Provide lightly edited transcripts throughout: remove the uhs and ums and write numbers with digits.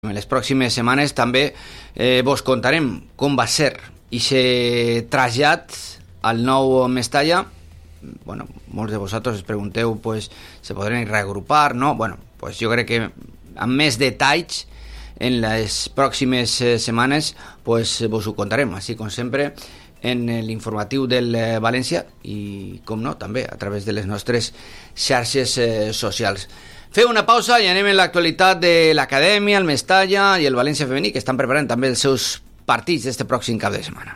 En les pròximes setmanes també vos contarem com va ser ixe trasllat al nou Mestalla. Bueno, molts de vosaltres es pregunteu pues, se podran reagrupar, no? Bueno, pues jo crec que amb més detalls en les pròximes setmanes pues, vos ho contarem, així com sempre en l'informatiu del València i, com no, també a través de les nostres xarxes socials. Feu una pausa i anem en l'actualitat de l'Acadèmia, el Mestalla i el València femení, que estan preparant també els seus partits d'este pròxim cap de setmana.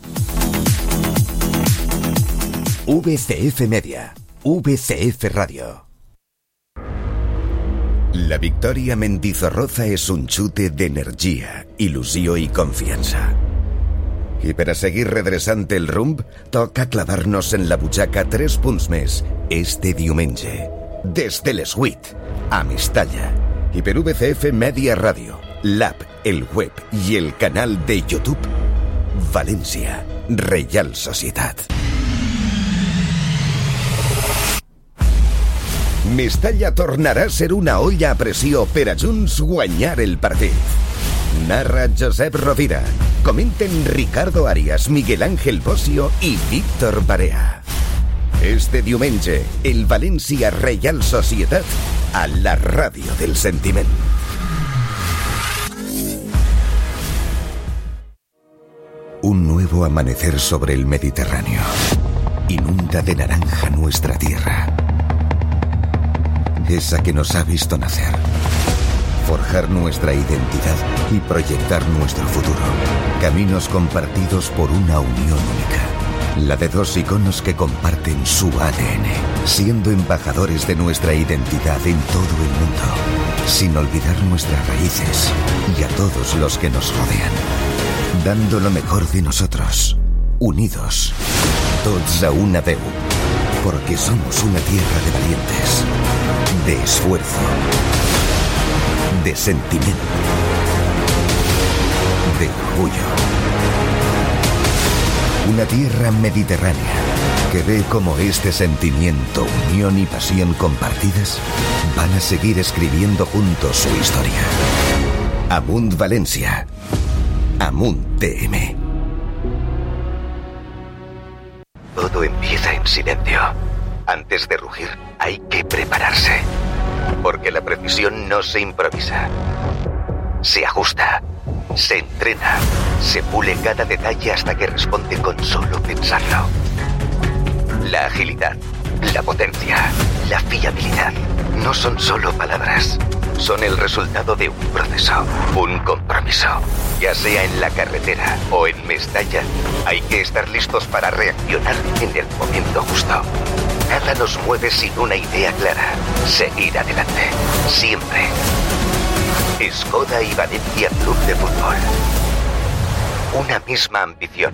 VCF Media, VCF Radio. La victòria Mendizorroza és un xute d'energia, il·lusió i confiança. I per a seguir redreçant el rumb, toca clavar-nos en la butxaca 3 punts més este diumenge. Des de les 8, a Mestalla. I per VCF Media Ràdio, l'app, el web i el canal de YouTube, València, Reial Societat. Mestalla tornarà a ser una olla a pressió per a junts guanyar el partit. Narra Josep Rovira. Comenten Ricardo Arias, Miguel Ángel Bosio i Víctor Barea. Este diumenge, el València Reial Societat a la ràdio del sentiment. Un nuevo amanecer sobre el Mediterráneo. Inunda de naranja nuestra tierra. Esa que nos ha visto nacer. Forjar nuestra identidad y proyectar nuestro futuro. Caminos compartidos por una unión única. La de dos iconos que comparten su ADN, siendo embajadores de nuestra identidad en todo el mundo, sin olvidar nuestras raíces y a todos los que nos rodean, dando lo mejor de nosotros, unidos, tots a una veu, porque somos una tierra de valientes, de esfuerzo, de sentimiento, de orgullo. Una tierra mediterránea que ve como este sentimiento, unión y pasión compartidas van a seguir escribiendo juntos su historia. Amunt Valencia. Amunt TM. Todo empieza en silencio. Antes de rugir hay que prepararse. Porque la precisión no se improvisa. Se ajusta. Se entrena, se pule cada detalle hasta que responde con solo pensarlo. La agilidad, la potencia, la fiabilidad no son solo palabras, son el resultado de un proceso, un compromiso. Ya sea en la carretera o en Mestalla, hay que estar listos para reaccionar en el momento justo. Nada nos mueve sin una idea clara, seguir adelante, siempre. Skoda y Valencia Club de Fútbol. Una misma ambición.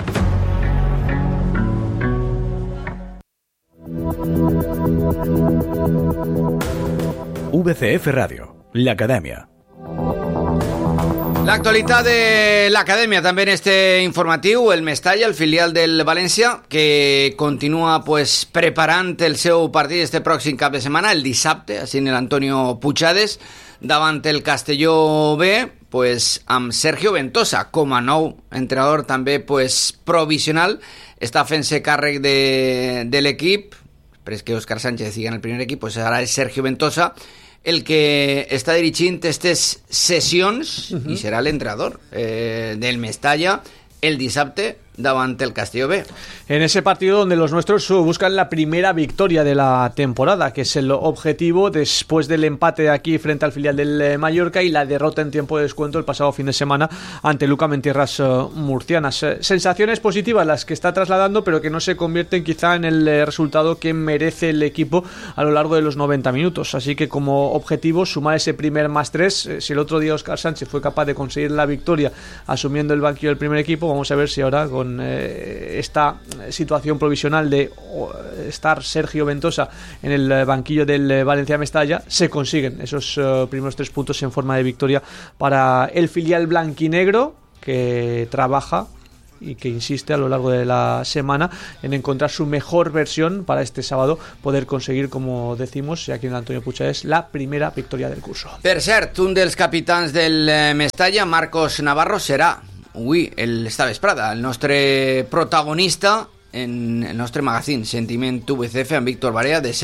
VCF Radio, l'Acadèmia. L'actualitat de l'Acadèmia també en este informatiu, el Mestalla, el filial del València, que continua pues, preparant el seu partit este pròxim cap de setmana, el dissabte, així en l'Antonio Puigades, davant el Castelló B, pues, amb Sergio Ventosa com a nou entrenador també pues, provisional, està fent-se càrrec de l'equip, després que Òscar Sánchez siga en el primer equip, pues ara és Sergio Ventosa el que està dirigint aquestes sessions i serà l'entrenador del Mestalla el dissabte davant el Castelló B. En ese partido donde los nuestros buscan la primera victoria de la temporada, que es el objetivo después del empate aquí frente al filial del Mallorca y la derrota en tiempo de descuento el pasado fin de semana ante Lucam en tierras murcianas. Sensaciones positivas las que está trasladando, pero que no se convierten quizá en el resultado que merece el equipo a lo largo de los 90 minutos. Así que como objetivo sumar ese primer +3. Si el otro día Óscar Sánchez fue capaz de conseguir la victoria asumiendo el banquillo del primer equipo, vamos a ver si ahora con esta situación provisional de estar Sergio Ventosa en el banquillo del Valencia Mestalla se consiguen esos primeros 3 puntos en forma de victoria para el filial blanquinegro, que trabaja y que insiste a lo largo de la semana en encontrar su mejor versión para este sábado poder conseguir, como decimos, aquí en Antonio Puig, es la primera victòria del curso. Per cert, un dels capitans del Mestalla, Marcos Navarro, serà avui, esta vesprada, el nostre protagonista en el nostre magazín Sentiment VCF amb Víctor Barea de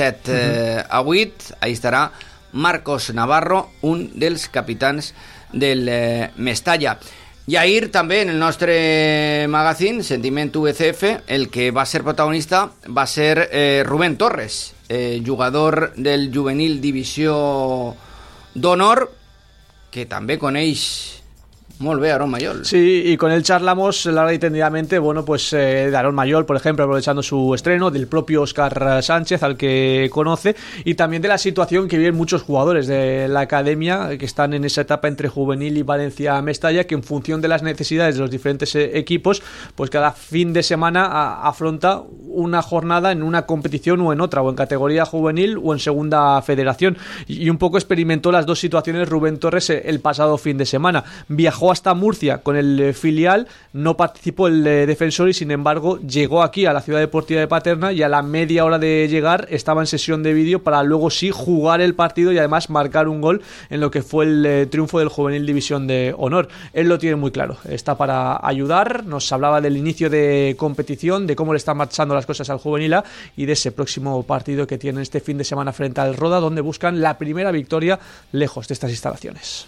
7 a 8. Ahí estarà Marcos Navarro, un dels capitans del Mestalla. I ahir també en el nostre magazín Sentiment VCF el que va ser protagonista va ser Rubén Torres, jugador del juvenil divisió d'honor, que també coneix molt bé Aarón Mayol. Sí, y con él charlamos larga y tendidamente, bueno, pues de Aarón Mayol, por ejemplo, aprovechando su estreno, del propio Óscar Sánchez, al que conoce, y también de la situación que viven muchos jugadores de la academia que están en esa etapa entre juvenil y Valencia-Mestalla, que en función de las necesidades de los diferentes equipos, pues cada fin de semana afronta una jornada en una competición o en otra, o en categoría juvenil o en segunda federación, y un poco experimentó las dos situaciones Rubén Torres el pasado fin de semana. Viajó hasta Murcia con el filial, no participó el defensor y sin embargo llegó aquí a la Ciudad Deportiva de Paterna y a la media hora de llegar estaba en sesión de vídeo para luego sí jugar el partido y además marcar un gol en lo que fue el triunfo del Juvenil División de Honor. Él lo tiene muy claro, está para ayudar, nos hablaba del inicio de competición, de cómo le están marchando las cosas al Juvenil A y de ese próximo partido que tienen este fin de semana frente al Roda, donde buscan la primera victoria lejos de estas instalaciones.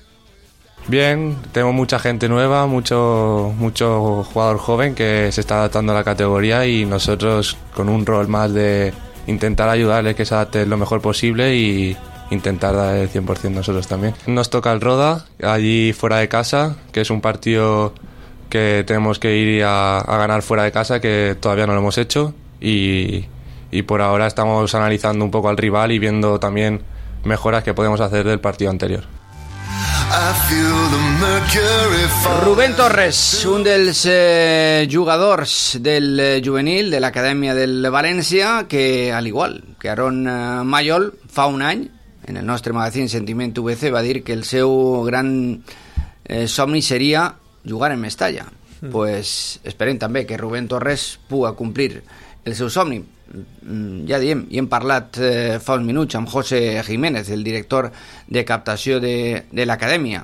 Bien, tenemos mucha gente nueva, mucho jugador joven que se está adaptando a la categoría y nosotros con un rol más de intentar ayudarles que se adapten lo mejor posible y intentar dar el 100% nosotros también. Nos toca el Roda, allí fuera de casa, que es un partido que tenemos que ir a ganar fuera de casa, que todavía no lo hemos hecho y por ahora estamos analizando un poco al rival y viendo también mejoras que podemos hacer del partido anterior. Rubén Torres, un dels jugadors del juvenil de l'acadèmia del València, que al igual que Aarón Mayol, fa un any en el nostre magazín Sentiment VC va dir que el seu gran somni seria jugar en Mestalla. Pues esperem també que Rubén Torres puga complir el seu somni. Ja diem, i hem parlat fa uns minuts amb José Jiménez, el director de captació de l'acadèmia,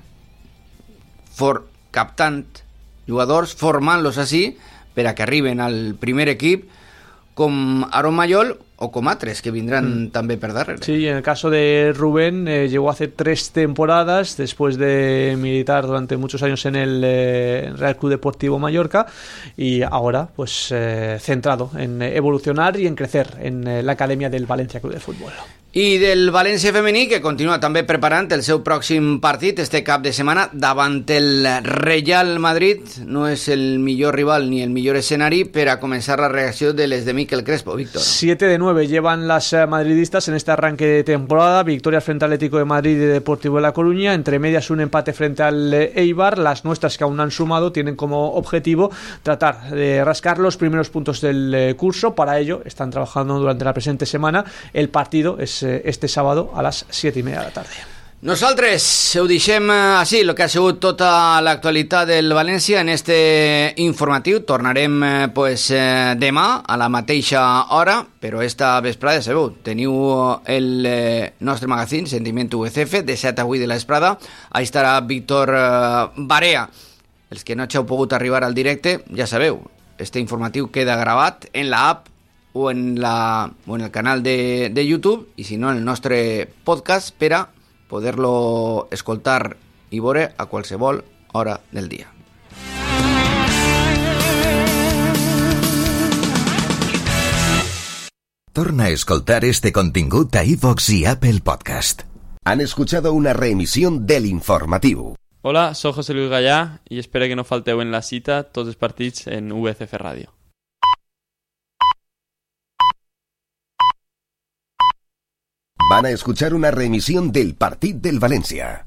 captant jugadors, formant-los així per a que arriben al primer equip com Aarón Mayol o com altres que vindran també per darrere. Sí, en el caso de Rubén llegó hace 3 temporadas después de militar durante muchos años en el Real Club Deportivo Mallorca y ahora pues centrado en evolucionar y en crecer en la academia del Valencia Club de Fútbol. I del València femení, que continua també preparant el seu pròxim partit este cap de setmana davant el Real Madrid. No és el millor rival ni el millor escenari per a començar la reacció de les de Miquel Crespo, Víctor. 7 de 9 llevan las madridistas en este arranque de temporada. Victorias frente al Atlético de Madrid y Deportivo de La Coruña. Entre medias un empate frente al Eibar. Las nuestras, que aún no han sumado, tienen como objetivo tratar de rascar los primeros puntos del curso. Para ello están trabajando durante la presente semana. El partido es este sábado a las 7:30 de la tarde. Nosaltres ho deixem així, el que ha sigut tota l'actualitat del València en este informatiu. Tornarem demà a la mateixa hora, però esta vesprada, ja sabeu, teniu el nostre magazín Sentiment VCF de 7 a 8 de la vesprada. Ahí estarà Víctor Barea. Els que no hàgiu pogut arribar al directe, ja sabeu, este informatiu queda gravat en la app o en el canal de YouTube, i si no en el nostre podcast, per a poder-lo escoltar i veure a qualsevol hora del dia. Torna a escoltar este contingut a iVoox y Apple Podcast. Han escuchado una reemisión del informativo. Hola, soy José Luis Gallá y espero que no falteu en la cita tots els partits en VCF Radio. Van a escuchar una reemisión del Partit del València.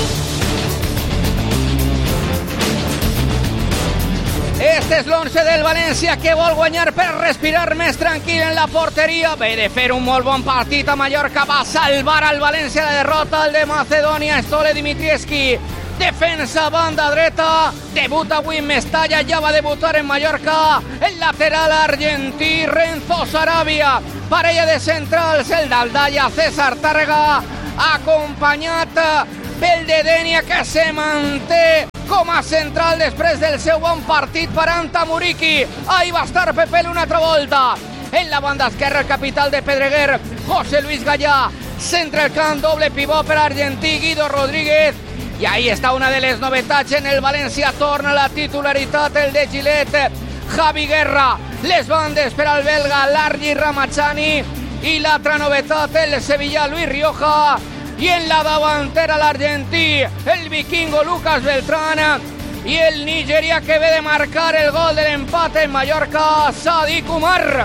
Este és l'11 del València, que vol guanyar per respirar més tranquil en la porteria. Ve de fer un molt bon partit a Mallorca, va salvar al València la derrota al de Macedònia, Stole Dimitrievski. defensa banda dreta, debuta Wim Mestalla, ya va a debutar en Mallorca, el lateral argentí Renzo Sarabia, parella de centrals, el d'Aldaya César Tàrrega, acompanyat pel de Denia, que se manté com a central després del seu bon partit per Anta Muriqui. Ahí va estar Pepelu una altra volta. En la banda esquerra, el capital de Pedreguer, José Luis Gallà, centra el camp, doble pivot per argentí Guido Rodríguez. I ahí està una de les novetats en el València, torna la titularitat el de Gilet, Javi Guerra, les bandes per al belga Largi Ramazzani i l'altra novetat el sevillà Luis Rioja, i en la davantera l'argentí, el vikingo Lucas Beltrán, i el nigerià que ve de marcar el gol de l'empat en Mallorca, Sadiq Umar.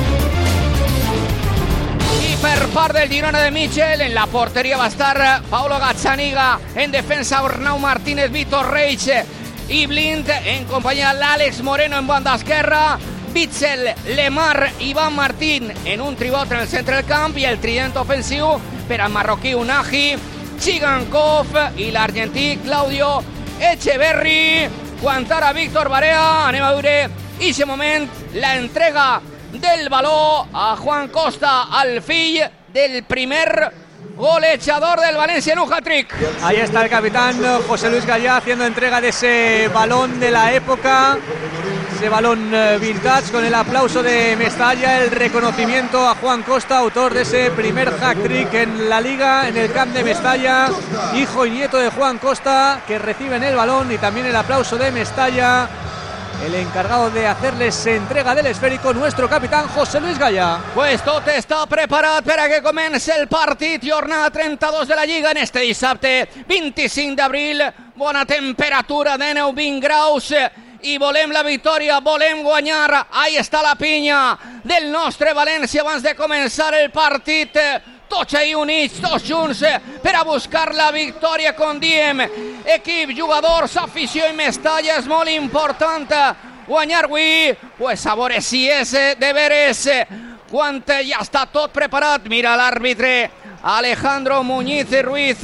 Per part del Girona de Michel, en la porteria va estar Paulo Gazzaniga, en defensa Arnau Martínez, Vitor Reich i Blind, en companyia l'Àlex Moreno en banda esquerra, Bitzel, Lemar, Iván Martín en un tribot en el centre del camp, i el trident ofensiu per al marroquí Unahi, Chigankov i l'argentí Claudio Echeverri. Quant ara Víctor Barea, anem a veure ixe moment, la entrega del baló a Juan Costa, al fill del primer golejador del Valencia en un hat-trick. Ahí está el capitán José Luis Gallà haciendo entrega de ese balón de la época, ese balón vintage, con el aplauso de Mestalla, el reconocimiento a Juan Costa, autor de ese primer hat-trick en la Liga, en el camp de Mestalla, hijo y nieto de Juan Costa, que reciben el balón, y también el aplauso de Mestalla, el encargado de hacerles entrega del esférico, nuestro capitán José Luis Gallà. Pues tot està preparat per a que comenci el partit, jornada 32 de la Lliga en este dissabte 25 d'abril, bona temperatura de 9-20 graus, i volem la victòria, volem guanyar. Ahí està la pinya del nostre València abans de començar el partit, tots ahí units, tots junts, per a buscar la victòria, com diem. Equip, jugadors, afició i Mestalla, és molt important guanyar avui. Pues a veure si és de veres, quan ja està tot preparat. Mira l'àrbitre Alejandro Muñiz Ruiz,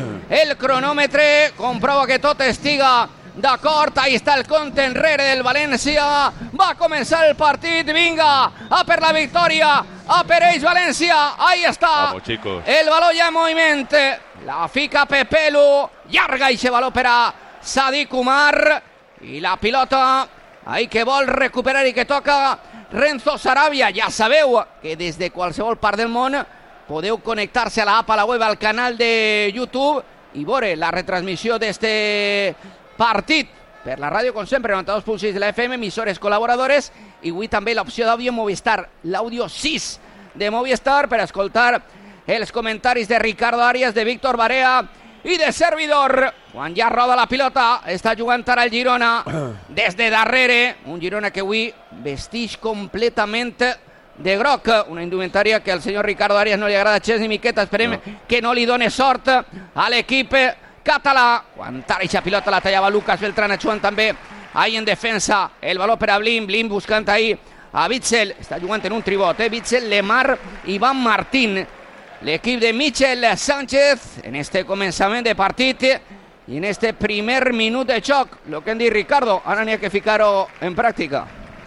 el cronòmetre, comprova que tot estiga d'acord. Ahí està el compte enrere del València, va començar el partit, vinga, a per la victòria, a per ells València. Ahí està. Vamos, chicos. El baló ja en moviment, la fica Pepelu, llarga eixe baló per a Sadiq Umar, i la pilota ahí que vol recuperar i que toca Renzo Sarabia. Ja sabeu que des de qualsevol part del món podeu connectar-se a la app, a la web, al canal de YouTube i veure la retransmissió d'este partit per la ràdio, com sempre, 92.6 de la FM, emissores col·laboradores, i avui també l'opció d'àudio Movistar, l'àudio 6 de Movistar, per escoltar els comentaris de Ricardo Arias, de Víctor Barea i de servidor. Quan ja roda la pilota, està jugant ara el Girona des de darrere, un Girona que avui vestix completament de groc, una indumentària que al senyor Ricardo Arias no li agrada gens ni miqueta. Esperem que no li done sort a l'equip català. Quan ara eixa pilota la tallava Lucas Beltrán, jugant també ahí en defensa, el baló per a Blind, Blind buscant ahí a Bitzel, està jugant en un tribot, Bitzel, Lemar, Iván Martín, l'equip de Michel Sánchez en este començament de partit i en este primer minut de xoc. Lo que hem dit, Ricardo, ara n'hi ha que ficar-ho en pràctica.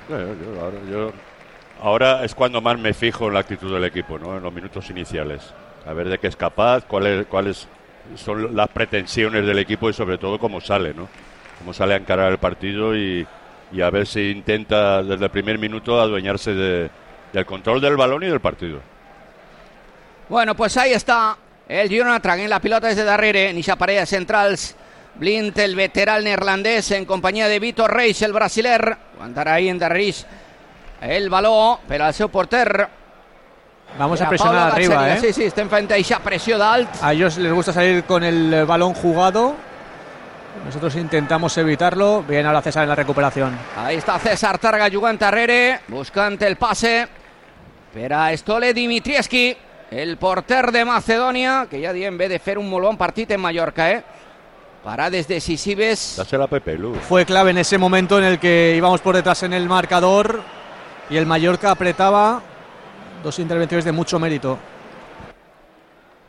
Ahora es cuando más me fijo en la actitud del equipo, ¿no? En los minutos iniciales, a ver de qué es capaz, cuáles son las pretensiones del equipo y sobre todo cómo sale, ¿no? Cómo sale a encarar el partido y a ver si intenta desde el primer minuto adueñarse del control del balón y del partido. Bueno, pues ahí està el Girona traient la pilota des de darrere, en eixa parella centrals, Blind, el veteran neerlandès, en companyia de Vitor Reis, el brasiler, aguantarà ahí en darrere el baló per al seu porter. Vamos a presionar arriba, Sí, estem fent eixa pressió dalt. A ellos les gusta salir con el balón jugado. Nosotros intentamos evitarlo. Bien, ahora César en la recuperación. Ahí està César Tàrrega jugant darrere, buscant el passe per a Stole Dimitrievski, el porter de Macedònia, que ja diem ve de fer un molt bon partit en Mallorca, Parades decisives. Dásela a Pepelu. Fue clave en ese momento en el que íbamos por detrás en el marcador y el Mallorca apretaba. Dos intervenciones de mucho mérito.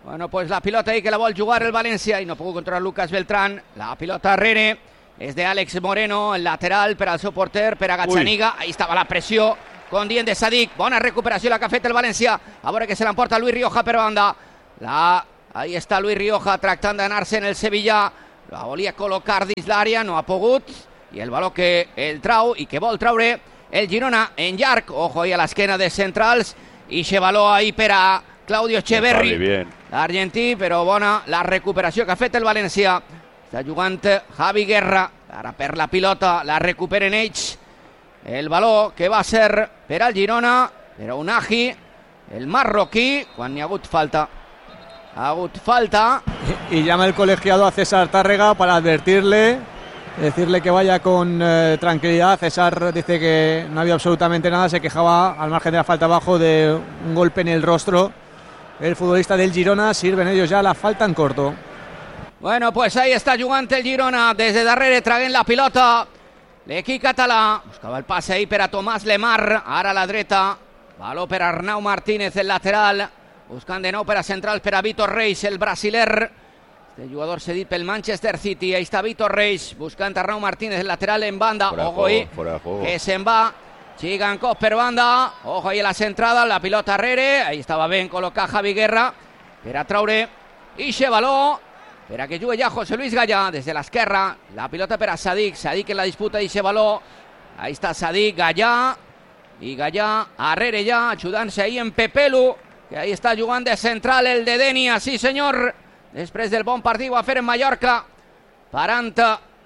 Bueno, pues la pilota ahí que la vol jugar el València i no ha pogut controlar Lucas Beltrán. La pilota darrere és d'Àlex Moreno, el lateral per al seu porter, per a Gazzaniga. Ahí estava la pressió condient de Sadik. Bona recuperació la que ha fet el València. A veure que se l'emporta Luis Rioja per banda. Ahí està Luis Rioja tractant d'anar-se en el Sevilla. La volia col·locar dins l'àrea, no ha pogut. I el valor que el trau i que vol traure el Girona en llarg. Ojo ahí a l'esquena de centrals. I se valor ahí per a Claudio Echeverri, l'argentí, però bona la recuperació que ha fet el València. Està jugant Javi Guerra, ara per la pilota la recuperen ells. El valor que va ser per al Girona, però Unai, el marroquí, quan n'hi ha hagut falta. Ha hagut falta. Y llama el colegiado a César Tárrega para advertirle, decirle que vaya con tranquilidad. César dice que no había absolutamente nada, se quejaba al margen de la falta abajo de un golpe en el rostro. El futbolista del Girona, sirven ellos ya la falta en corto. Bueno, pues ahí está jugant el Girona, des de darrere traient la pilota. L'equip català buscava el passe ahí per a Tomàs Lemar, ara a la dreta. Valor per a Arnau Martínez, el lateral. Buscant de nou per a centrals per a Vitor Reis, el brasiler. Este jugador cedit pel Manchester City. Ahí está Vitor Reis, buscant Arnau Martínez, el lateral en banda. Ojo ahí, que se'n va. Chigankov per banda. Ojo ahí a la centrada, la pilota arrere. Ahí estava ben col·locat Javi Guerra per a traure ixe valor, per a que jugui ja José Luis Gallà des de l'esquerra. La pilota per a Sadik. Sadik en la disputa d'ixe valor. Ahí està Sadik, Gallà. I Gallà arrere ja, ajudant-se ahí en Pepelu, que ahí està jugant de central el de Denia, sí senyor. Després del bon partit va fer en Mallorca, parant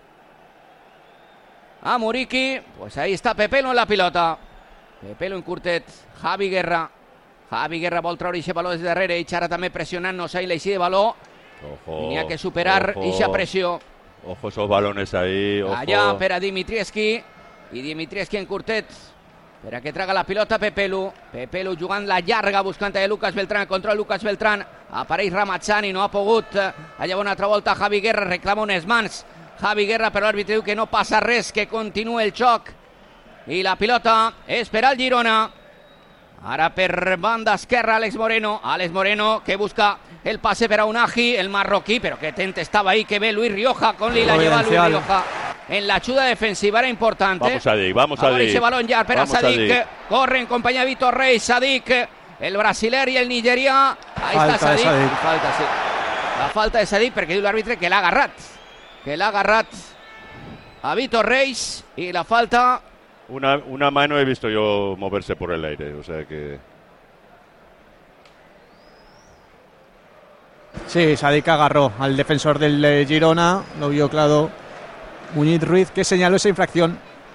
a Muriqui. Pues ahí està Pepelu en la pilota. Pepelu en curtet, Javi Guerra. Javi Guerra vol treure ixe valor des de darrere, i ara també pressionant-nos ahí l'eixí de valor. N'hi ha que superar ixa pressió. Ojo esos balones ahí. Ojo. Allà per a Dimitrievski, i Dimitrievski en curtet per a que traga la pilota Pepelu. Pepelu jugant la llarga, buscant a Lucas Beltrán, contra Lucas Beltrán. Apareix Ramazzani, no ha pogut. Allà una altra volta Javi Guerra, reclama unes mans. Javi Guerra, però l'àrbitre diu que no passa res, que continua el xoc. I la pilota és per al Girona. Ara per banda esquerra Àlex Moreno. Àlex Moreno que busca el pase per a Unai, el marroquí, però que tent estava ahí, que ve Luis Rioja, con li la lleva Luis Rioja. En la ayuda defensiva era importante. Vamos a Sadik, vamos a Sadik. Ese balón ya para Sadik. Corre en compañía de Vitor Reis. Sadik, el brasiler y el nigeria. Ahí falta está Sadik. Falta, sí. La falta de Sadik perquè diu l'àrbitre que l'ha agarrat. Que l'ha agarrat a Vitor Reis. Y la falta... Una mano he visto yo moverse por el aire, o sea que... Sí, Sadik agarró al defensor del Girona, lo vio claro Muñiz Ruiz, que señaló esa infracción.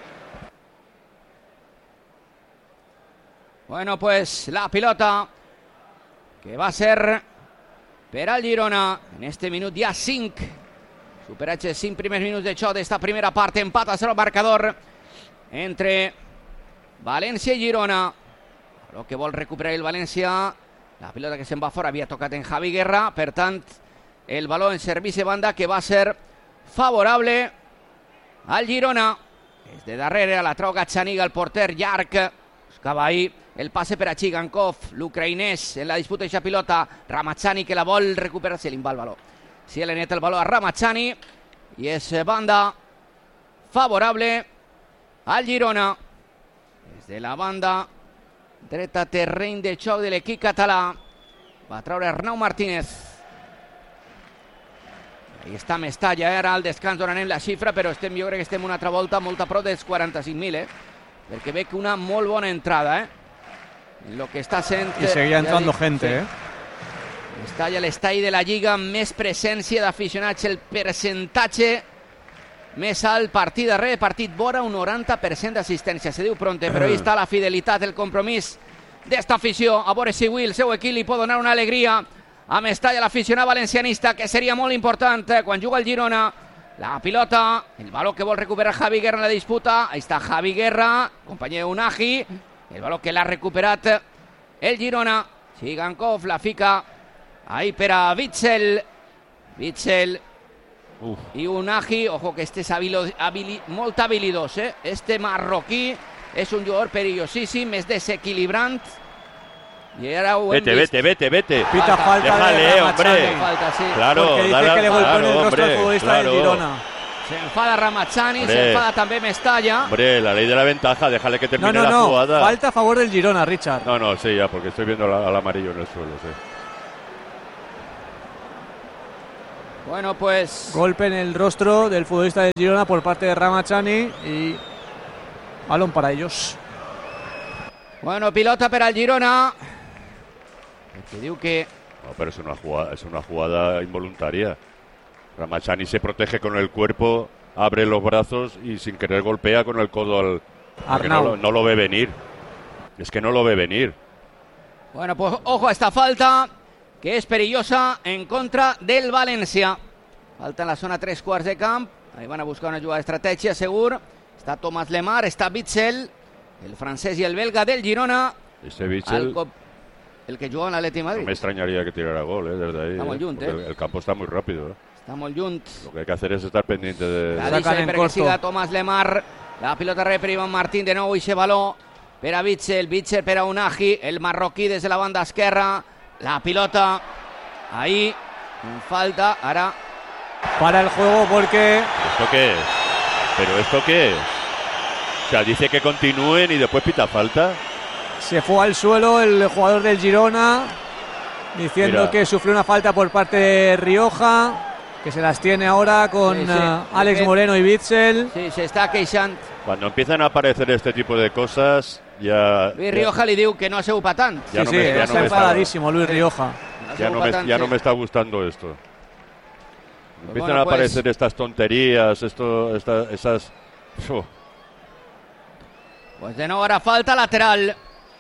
Bueno, pues la pilota que va a ser per al Girona en este minut ja 5. Superatge 5 primers minuts de xoc d'esta primera part. Empat a 0 el marcador entre València i Girona. Lo que vol recuperar el València. La pilota que se'n va fora havia tocat en Javi Guerra. Per tant, el valor en servici de banda que va ser favorable al Girona. Des de darrere la trau Gazzaniga, el porter llarg. Buscava ahí el passe per a Chigankov, l'ucraïnès en la disputa d'aquesta pilota. Ramazzani que la vol recuperar, se li va el valor. Si le neta el valor a Ramazzani i és banda favorable al Girona. Des de la banda dreta, terreny de xoc de l'equip català. Va treure Arnau Martínez. Ahí està Mestalla, ara al descans donarem la xifra, però jo crec que estem una altra volta molt a prop dels 45.000, perquè veig una molt bona entrada, en lo que està sent... I seguia entrando gente, sí. Mestalla, l'estall de la Lliga amb més presència d'aficionats, el percentatge més alt, partit darrere partit vora, un 90% d'assistència, se diu pronte, però ahí està la fidelitat, el compromís d'esta afició. A veure si avui el seu equip li pot donar una alegria a Mestalla, l'aficionat valencianista, que seria molt important quan juga el Girona. La pilota, el valor que vol recuperar Javi Guerra en la disputa. Ahí està Javi Guerra, company d'Unai, el valor que l'ha recuperat el Girona. Chigankov la fica ahí per a Witsel. Witsel i Unai, ojo que este és molt habilidós, Este marroquí és un jugador perillosíssim, és desequilibrant. Y era buen Vete. Pita falta. Déjale, de hombre. Ramachani. falta, sí. Claro, Porque dice dale, que le golpeó en el rostro hombre, al futbolista claro. del Girona. Se enfada Ramachani, Hombre. se enfada también Mestalla. Hombre, la ley de la ventaja, déjale que termine la No. jugada. Falta a favor del Girona, Richard. No, sí, ya, porque estoy viendo al amarillo en el suelo, sí. Bueno, pues Golpe en el rostro del futbolista del Girona por parte de Ramachani y balón para ellos. bueno, pilota per al Girona. Que diu que No, pero es una jugada involuntaria. Ramachani se protege con el cuerpo, abre los brazos y sin querer golpea con el codo al... porque Arnau. no lo ve venir. Es que no lo ve venir. bueno, pues ojo a esta falta, que es perillosa en contra del València. Falta en la zona 3/4 de camp. Ahí van a buscar una jugada d'estratègia, segur. Està Thomas Lemar, està Witsel, el francès i el belga del Girona. Este Bichel, El que juga en l'Atleti de no Madrid. me extrañaría que tirara gol, desde ahí. Está muy junt, porque el campo está muy rápido. Està molt junt. Lo que hay que hacer es estar pendiente de... La Sacan deixa en perquè corto. siga Thomas Lemar. La pilota rep per Ivan Martín de nou, i se baló per a Witsel per a Unagi, el marroquí des de la banda esquerra. La pilota ahí, en falta, ara Para el juego porque ¿Esto qué es? ¿Pero esto qué es? O sea, dice que continúen y después pita falta. se fue al suelo el jugador del Girona diciendo Mira. que sufrió una falta por parte de Rioja, que se las tiene ahora con Sí, sí. Alex Moreno y Witsel. sí, s'està queixant. Cuando empiezan a aparecer este tipo de cosas, ya... Luis Rioja li diu que no ha sigut patant. Ya Sí, no sí, me- ya está no me enfadadísimo Luis Rioja. Ya no me está gustando esto. Empiezan bueno, a pues- aparecer estas tonterías, esas... Uf. Pues de nou ara falta lateral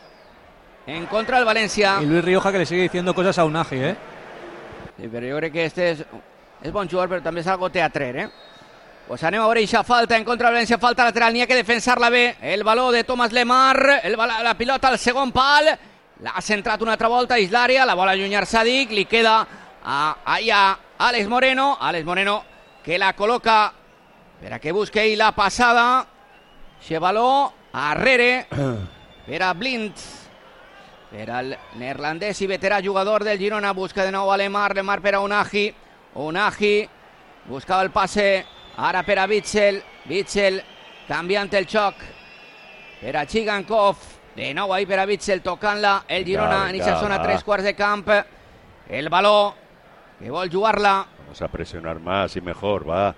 en contra del València. Y Luis Rioja que le sigue diciendo cosas a Unagi, ¿eh? Sí, però jo crec que este és bon jugador, però també és algo teatrer, eh? Pues anem a veure eixa falta en contra del València, falta lateral, n'hi ha que defensar-la bé. El baló de Thomas Lemar, la pilota al segon pal, l'ha centrat una altra volta, és l'àrea, la vol allunyar Sadik, li queda ahí a Alex Moreno que la col·loca per a que busque ell la passada. Xe baló arrere per a Blind, per al neerlandès i veterà jugador del Girona. Busca de nou a Lemar per a Unagi buscava el passe ara per a Witsel canviant el xoc per a Chigankov, de nou ahí per a Witsel tocant-la el Girona en aquesta zona 3/4 de camp. El baló que vol jugar-la, Vamos a presionar más y mejor, va.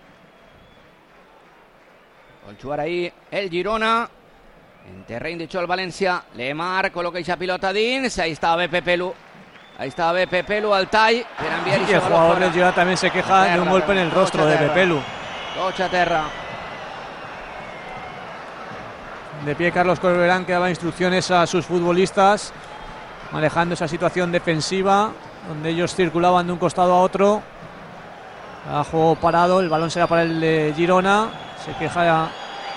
vol jugar ahí el Girona en terreny de xoc el València. Lemar col·loca eixa pilota dins, ahí estava bé Pepelu al tall per enviar Y eixa el baló jugador fora. del Girona también se queja de un golpe en el rostro de Pepelu. Tocha terra. De pie Carlos Corberán, que daba instrucciones a sus futbolistas manejando esa situación defensiva donde ellos circulaban de un costado a otro. A juego parado, el balón será para el de Girona. Se queja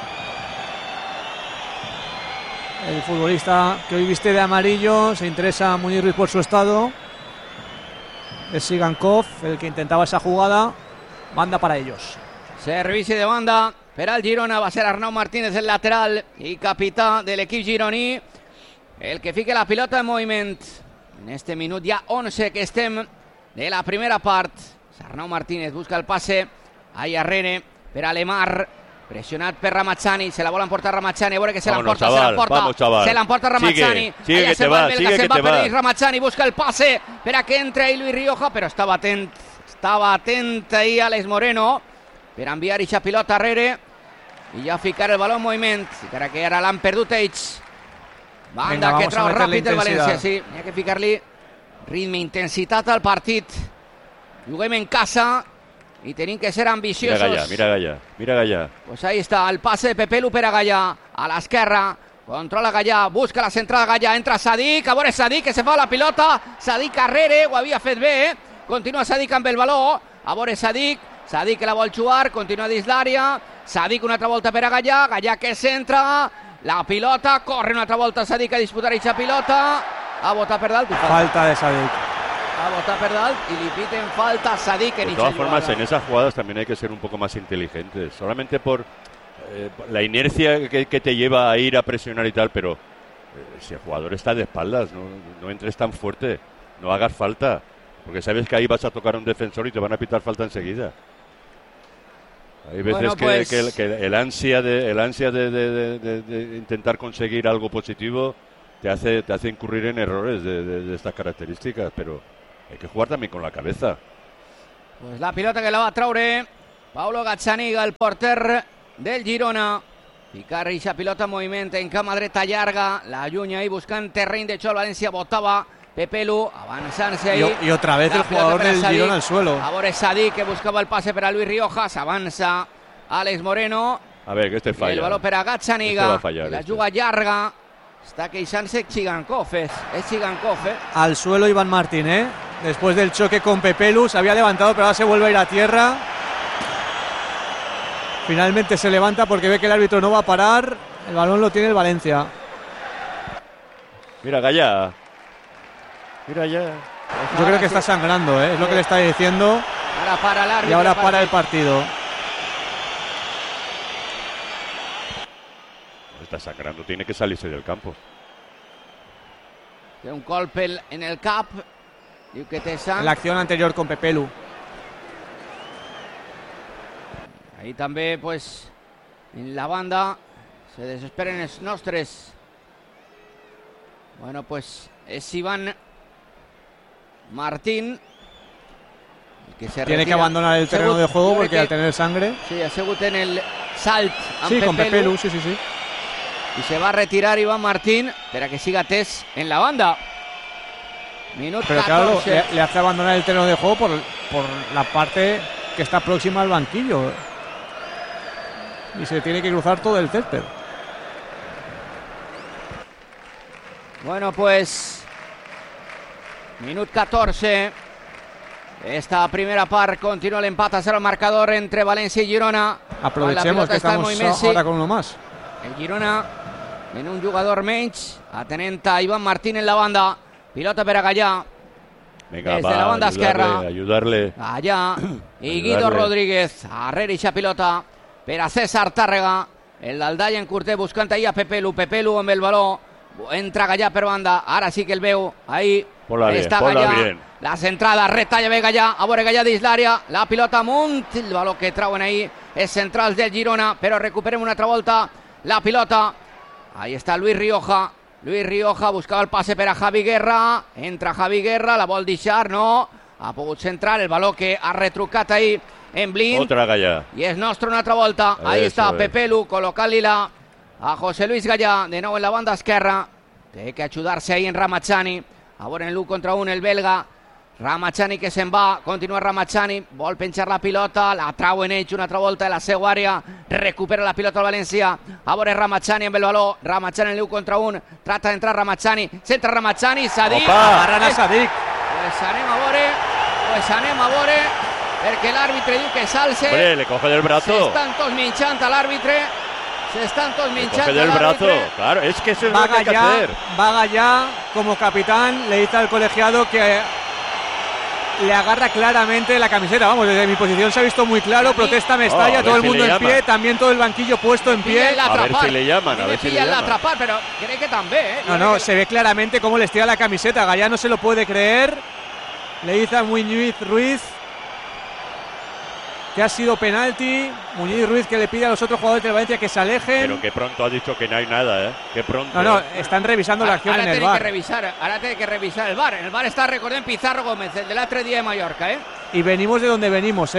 el futbolista que hoy viste de amarillo. Se interesa Munir Ruiz por su estado. Es Sigankov el que intentaba esa jugada. Banda para ellos. Servici de banda per al Girona, va ser Arnau Martínez el lateral i capità de l'equip gironí, el que fica la pilota en moviment en este minut ja 11 que estem de la primera part. Arnau Martínez busca el passe ahí arrere per a Lemar, pressionat per Ramachani, se la vol emportar Ramachani, a veure que se Vámonos, l'emporta, chaval, vamos, chaval. se l'emporta Ramachani. Sigue Allà que se te va va, el sigue belga, que se'n va te per va. dins Ramachani, busca el passe per a que entre ahí Luis Rioja, però estava atent ahí Alex Moreno per enviar eixa pilota arrere i ja ficar el baló en moviment, encara que ara l'han perdut ells. Banda Venga, que vamos a trau meterle ràpid del intensidad. València, sí, n'hi ha que ficar-li ritme, intensitat al partit. Juguem en casa i tenim que ser Mira ambiciosos. Gallà. Pues ahí está el pase de Pepelu per a Gallà, a l'esquerra, controla Gallà, busca la centrada Gallà, entra Sadik, a veure Sadik que se fa la pilota, Sadik arrere, ho havia fet bé, continua Sadik amb el baló, a veure Sadik que la vol jugar, continua dins l'àrea, Sadik una altra volta per a Gallà, Gallà que centra, la pilota, corre una altra volta Sadik a disputar eixa pilota, a botar per dalt, Falta de Sadik. a botar per dalt i li piten falta a Sadik en De eixa todas formas, jugada. en esas jugadas también hay que ser un poco más inteligentes. Solamente por la inercia que te lleva a ir a presionar y tal, pero si el jugador está de espaldas, no entres tan fuerte, no hagas falta, porque sabes que ahí vas a tocar a un defensor y te van a pitar falta enseguida. Hay veces que el ansia de intentar conseguir algo positivo te hace incurrir en errores de estas características, pero hay que jugar también con la cabeza. Pues la pilota que la va a Traoré, Paulo Gazzaniga, el porter del Girona. Picar i pilota en moviment en cama dreta llarga, la llunya ahí buscant terreny de xoc, València botava Pepelu, avançant-se ahí. Y otra vez el jugador del Girona al suelo. A veure Sadik, que buscava el passe per a Luis Riojas, avança Àlex Moreno. A ver, que este falla. El baló per a Gazzaniga, la juga llarga. Està queixant-se Chigankov, es Chigankov, Al suelo Iván Martín, después del choque con Pepelu, se había levantado, pero ahora se vuelve a ir a tierra. Finalmente se levanta porque ve que el árbitro no va a parar. El balón lo tiene el Valencia. Mira, Gallá. Mira ya. Yo creo que está sangrando, es lo que le está diciendo. Ahora para el árbitro. Y ahora para el partido. Está sangrando, tiene que salirse del campo. Té un colp en el cap. Diu que té sang. La acción anterior con Pepelu. Ahí també, pues, en la banda se desesperen els nostres. Bueno, pues es Iván Martín el que se tiene retira. que abandonar el terreno de juego porque al tener sangre. Sí, ha sigut en el salt amb sí, Pepelu, con Pepelu, sí. Y se va a retirar Iván Martín para que siga Tess en la banda. Minuto Pero 14. claro, le hace abandonar el terreno de juego por la parte que está próxima al banquillo. Y se tiene que cruzar todo el césped. Bueno, pues minut 14. Esta primera part continua l'empat a 0 al marcador entre València i Girona. Aprovechemos que estamos ahora con uno más. El Girona en un jugador menys, atenent a Iván Martín en la banda. Pilota per a Gallà. Venga, desde la banda esquerra. Ayudarle. Gallà i Guido Rodríguez. Arrere ixa pilota per a César Tàrrega. El d'Aldalla en curter buscant ahí a Pepelu. Pepelu amb el baló. Entra Gallà per banda. Ara sí que el veu. Ahí està Gallà. La centrada, retalla bé Gallà. A veure Gallà dins l'àrea. La pilota amunt. El baló que trauen ahí és centrals del Girona. Però recuperem una altra volta la pilota. Ahí està Luis Rioja. Luis Rioja buscava el passe per a Javi Guerra. Entra Javi Guerra. La vol deixar, no. Ha pogut centrar el baló que ha retrucat ahí en Blind. Otra Gallà. I és nostre una altra volta. Ahí està Pepelu col·locant-li-la a José Luis Gallà. De nou en la banda esquerra. Té que ajudar-se ahí en Ramazani. A veure en l'1 contra 1 el belga. Ramazani que se'n va. Continua Ramazani. Vol penjar la pilota. La trauen ells una altra volta de la seva àrea. Recupera la pilota al València. A veure Ramazani amb el baló. Ramazani en l'1 contra 1. Trata d'entrar Ramazani. Centra Ramazani. Sadik. Agarran a Sadik. Pues anem a veure. Perquè l'àrbitre diu que s'alce. Hombre, le coge del brazo. S'estan tots minxant a l'àrbitre. S'estan tots minxant coge del brazo. Claro, es que eso es lo que hay que hacer. Va Gallà como capitán. Le dice al colegiado que le agarra claramente la camiseta. Vamos, desde mi posición se ha visto muy claro. Protesta Mestalla, todo el mundo en pie. También todo el banquillo puesto en pie. A ver si le llaman, a ver si le llaman. L'atrapar, però crec que també, No, se ve claramente cómo le estira la camiseta. Gallà no se lo puede creer. Le dice a Muñiz Ruiz que ha sido penalti. Muñiz Ruiz que le pide a los otros jugadores del Valencia que se alejen. Pero que pronto ha dicho que no hay nada, Que pronto. No, están revisando la acción en el VAR. Ahora tiene que revisar el VAR. En el VAR está, recordem, Pizarro Gómez, el del altre día de Mallorca, Y venimos de donde venimos,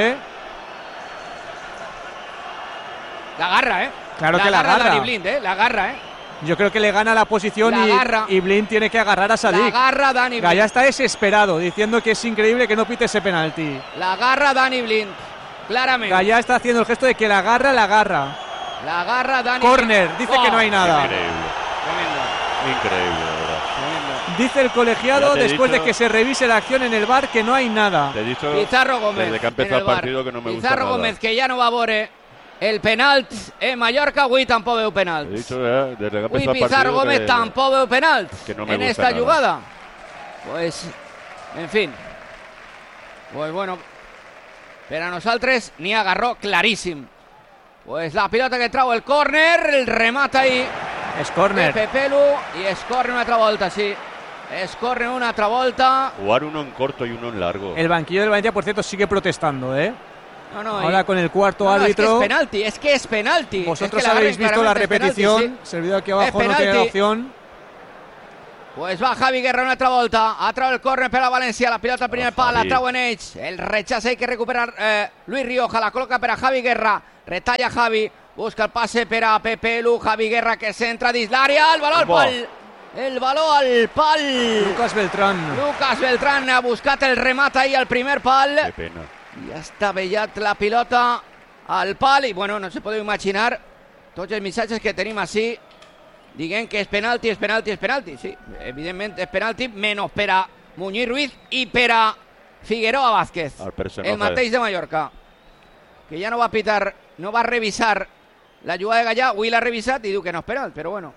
La agarra, Claro que la agarra. Dani Blind, la agarra, Yo creo que le gana la posición y Blind tiene que agarrar a Sadik. La agarra Dani Blind. Gallà está desesperado, diciendo que es increíble que no pite ese penalti. La agarra Dani Blind, claramente. Gallà está haciendo el gesto de que la agarra. La agarra Dani Corner, Blind. dice que no hay nada. Increíble, de verdad. Dice el colegiado, después de que se revise la acción en el VAR, que no hay nada. Te he dicho Pizarro Gómez, desde que ha empezado el partido que no me gusta Pizarro nada. Gómez, que ya no va a veure el penalt en Mallorca. Avui tampoc veu penalt. He dicho desde que ha empezado el partido Pizarro Gómez tampoc veu penalt en esta nada. jugada. Pues, en fin. Pues bueno, per a nosaltres n'hi agarró claríssim. Pues la pilota que trau el córner, el remata ahí Es córner. de Pepe Lu y es córner una altra volta, sí. Es córner una altra volta. Jugar uno en corto y uno en largo. El banquillo del Valencia, por cierto, sigue protestando, ¿eh? No, Ahora con el cuarto árbitro. Es que es penalti. Vosotros es que habéis visto la repetición. Penalti, sí. Servido aquí abajo no tiene opción. Pues va Javi Guerra una altra volta. Ha traído el córner per a València. La pilota al primer pal. La trauen ells. El rechazo hay que recuperar Luis Rioja. La coloca per a Javi Guerra. Retalla Javi. Busca el passe per a Pepe Lu. Javi Guerra que centra dins l'àrea. El valor al pal. El valor al pal. Lucas Beltrán ha buscat el remat ahir al primer pal. Qué pena. I ha estavellat la pilota al pal. I bueno, no se podeu imaginar tots els missatges que tenim així dient que és penalti, és penalti, és penalti. Sí, evidentment és penalti, menys per a Muñiz Ruiz i per a Figueroa Vázquez, el mateix de Mallorca, que ja no va pitar, no va revisar la jugada de Gallà. Avui l'ha revisat i diu que no és penal, però bueno.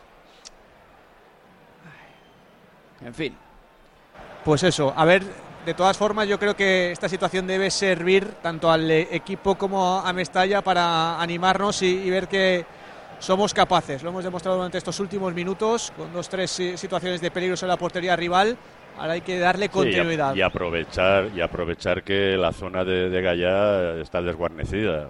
En fin. Pues eso, a ver, de todas formas yo creo que esta situación debe servir tanto al equipo como a Mestalla para animarnos y ver que somos capaces. Lo hemos demostrado durante estos últimos minutos con 2-3 situaciones de peligro en la portería rival. Ahora hay que darle continuidad. Sí, y aprovechar que la zona de Gallá está desguarnecida.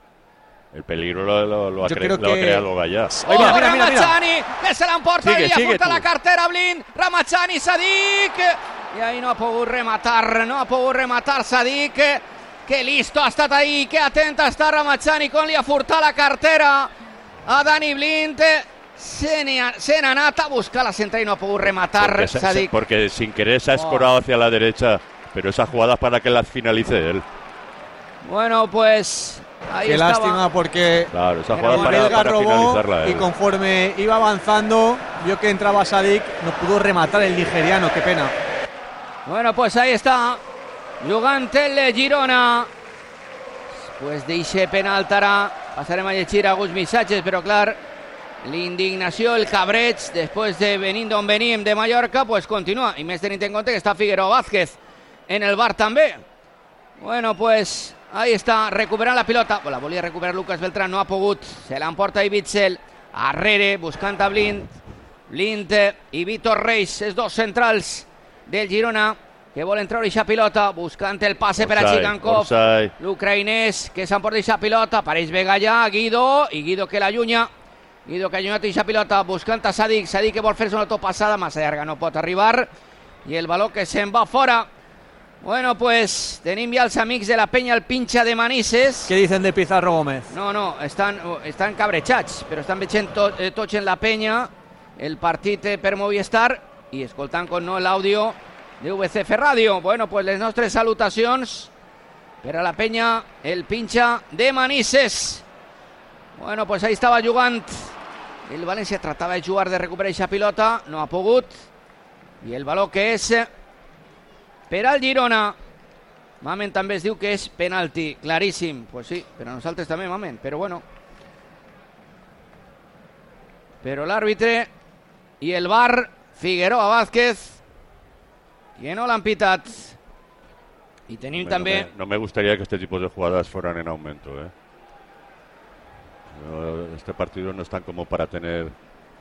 El peligro lo ha creado Gallá. Mira. Ramachani, que se l'emporta i apunta la cartera Blind. Ramachani, Sadik. I ahí no ha pogut rematar Sadik. Que listo ha estat ahí, que atenta està Ramachani quan li ha furtat la cartera a Dani Blind. Se n'ha anat a buscar la central y no ha podido rematar Sadik. Porque sin querer se ha escorado hacia la derecha, pero esa jugada es para que la finalice él. Bueno, pues ahí qué estaba. Lástima porque claro, esa jugada para finalizarla él. Y conforme iba avanzando, vio que entraba Sadik, no pudo rematar el nigeriano, qué pena. Bueno, pues ahí está, jugant el Girona. Pues d'eixe penal ara passarem a llegir alguns missatges, però clar, l'indignació, el cabreig, després de venir d'on venim de Mallorca, pues continua, i més tenint en compte que està Figueroa Vázquez en el bar també. Bueno, pues ahí està, recuperant la pilota, la volia recuperar Lucas Beltrán, no ha pogut, se l'emporta Ibitzel, arrere, buscant a Blind i Víctor Reis, els dos centrals del Girona, que volen treure aquesta pilota, buscant el passe per a Chigankov, l'ucraïnès que s'emporta aquesta pilota, apareix bé Gallà, Guido, i Guido que l'allunya, Guido que ha allunyat aquesta pilota, buscant a Sadik que vol fer-se una topassada, massa llarga, no pot arribar, i el baló que se'n va fora. Bueno, pues tenim ja els amics de la penya, el pinxa de Manises. ¿Qué dicen de Pizarro Gómez? No, estan cabrejats, però estan veient tots en la penya el partit per Movistar i escoltant com no l'àudio de VCF Ràdio. Bueno, pues les nostres salutacions per a la penya, el pinxa de Manises. Bueno, pues ahí estava jugant. El València tratava de jugar, de recuperar aquesta pilota, no ha pogut. I el baló que és per al Girona. Mamen també es diu que és penalti, claríssim. Pues sí, per a nosaltres també, Mamen, però bueno. Però l'àrbitre i el VAR, Figueroa Vázquez, que no l'han pitat. Y tenim també... No me gustaría que este tipo de jugadas fueran en aumento, ¿eh? Este partido no es tan como para tener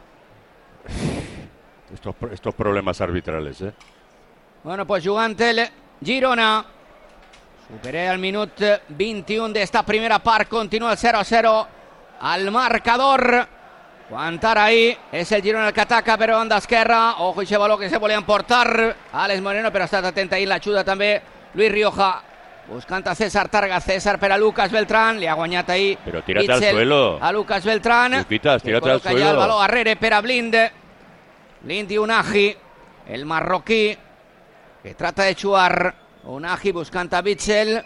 estos problemas arbitrales, ¿eh? Bueno, pues jugant el Girona. Superé al minut 21 d'esta primera part. Continua el 0-0 al marcador. Quan ara ahí és el Girona el que ataca per banda esquerra. Ojo, aquest baló que se volia emportar Alex Moreno, però ha estat atent ahí l'ajuda també Luis Rioja. Buscant a César Targa, César per a Lucas Beltrán, li ha guanyat ahí pero tírate al suelo a Lucas Beltrán. Luquitas, tírate al suelo. Ja el baló arrere per a Blind i Unagi, el marroquí que trata de jugar. Unagi buscant a Bitzel,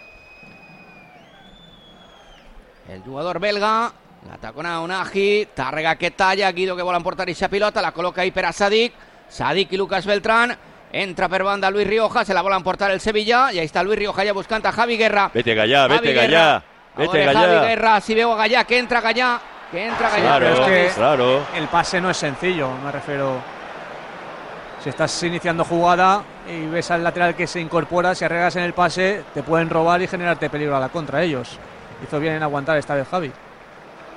el jugador belga, l'atacona Unagi, Targa que talla, Guido que vol emportar aquesta pilota, la col·loca ahí per a Sadik i Lucas Beltrán. Entra per banda Luis Rioja, se la vol emportar el Sevilla, y ahí está Luis Rioja ya buscant a Javi Guerra. Vete Gallà, vete Gallà. Javi Guerra, si veo a Gallà, que entra Gallà. Claro, es que claro, el pase no es sencillo, me refiero. Si estás iniciando jugada y ves al lateral que se incorpora, si arreglas en el pase, te pueden robar y generarte peligro a la contra ellos. Hizo bien en aguantar esta vez Javi.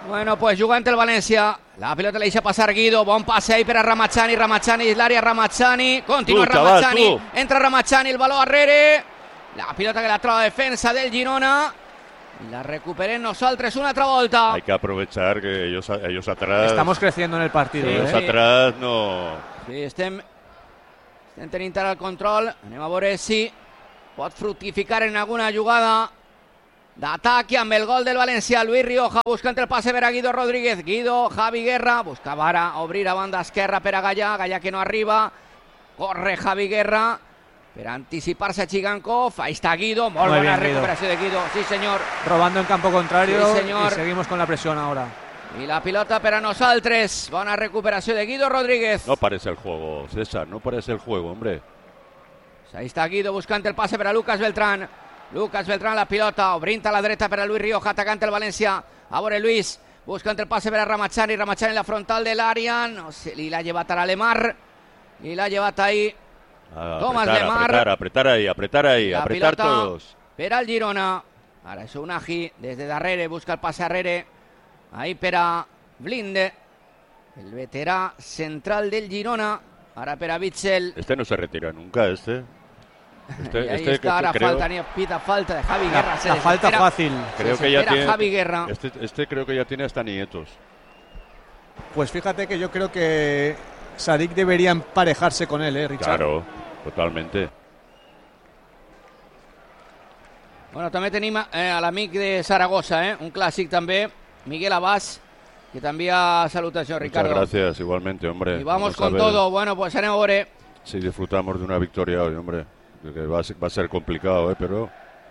Bueno, pues jugant el València. La pilota la deixa passar Guido. Bon passe ahí per a Ramachani. Ramachani és l'àrea. Ramachani. Continua Ramachani. Entra Ramachani. El baló arrere. La pilota que la troba defensa del Girona. Y la recuperem nosaltres una altra volta. Hay que aprovechar que ellos atrás... Estamos creciendo en el partido. Ellos atrás no... Sí, estem tenint ara el control. Anem a veure si pot fructificar en alguna jugada d'atac amb el gol del València. Luis Rioja buscant el passe per a Guido Rodríguez. Guido, Javi Guerra, buscava ara obrir a banda esquerra per a Gallà. Gallà que no arriba. Corre Javi Guerra per anticipar-se a Chigankov. Ahí está Guido, molt Muy buena bien, recuperació de Guido. Sí, señor. Robando en campo contrario, Sí, señor. y seguimos con la presión ahora. I la pilota per a nosaltres. Bona recuperació de Guido Rodríguez. No parece el juego, César, no parece el juego, hombre. Ahí está Guido buscant el passe per a Lucas Beltrán. Lucas Beltrán la pilota, obrint a la dreta per a Luis Rioja, atacant el València. A veure Luis, buscant el passe per a Ramachani. Ramachani en la frontal de l'àrea. No sé, li l'ha llevat ara Lemar. I l'ha llevat ahí Tomás Lemar. Apretar ahí, La apretar pilota todos. per al Girona. Ara és Unagi des de darrere, busca el passe arrere. Ahí per a Blinde, el veterà central del Girona. Ara per a Bitzel. Este no se retira nunca, este. Y ahí está, ahora pita falta de Javi Guerra. La falta fácil. Creo que ya tiene, Javi Guerra. Este creo que ya tiene hasta nietos. Pues fíjate que yo creo que Sadik debería emparejarse con él, Richard. Claro, totalmente. Bueno, també tenim a l'amic de Saragossa, un clàssic també, Miguel Abás, que també ha salutació, Ricardo. Muchas gracias, igualmente, hombre. Y vamos con todo. Bueno, pues anem a veure. Si disfrutamos de una victoria hoy, hombre. Que va a ser complicado, pero...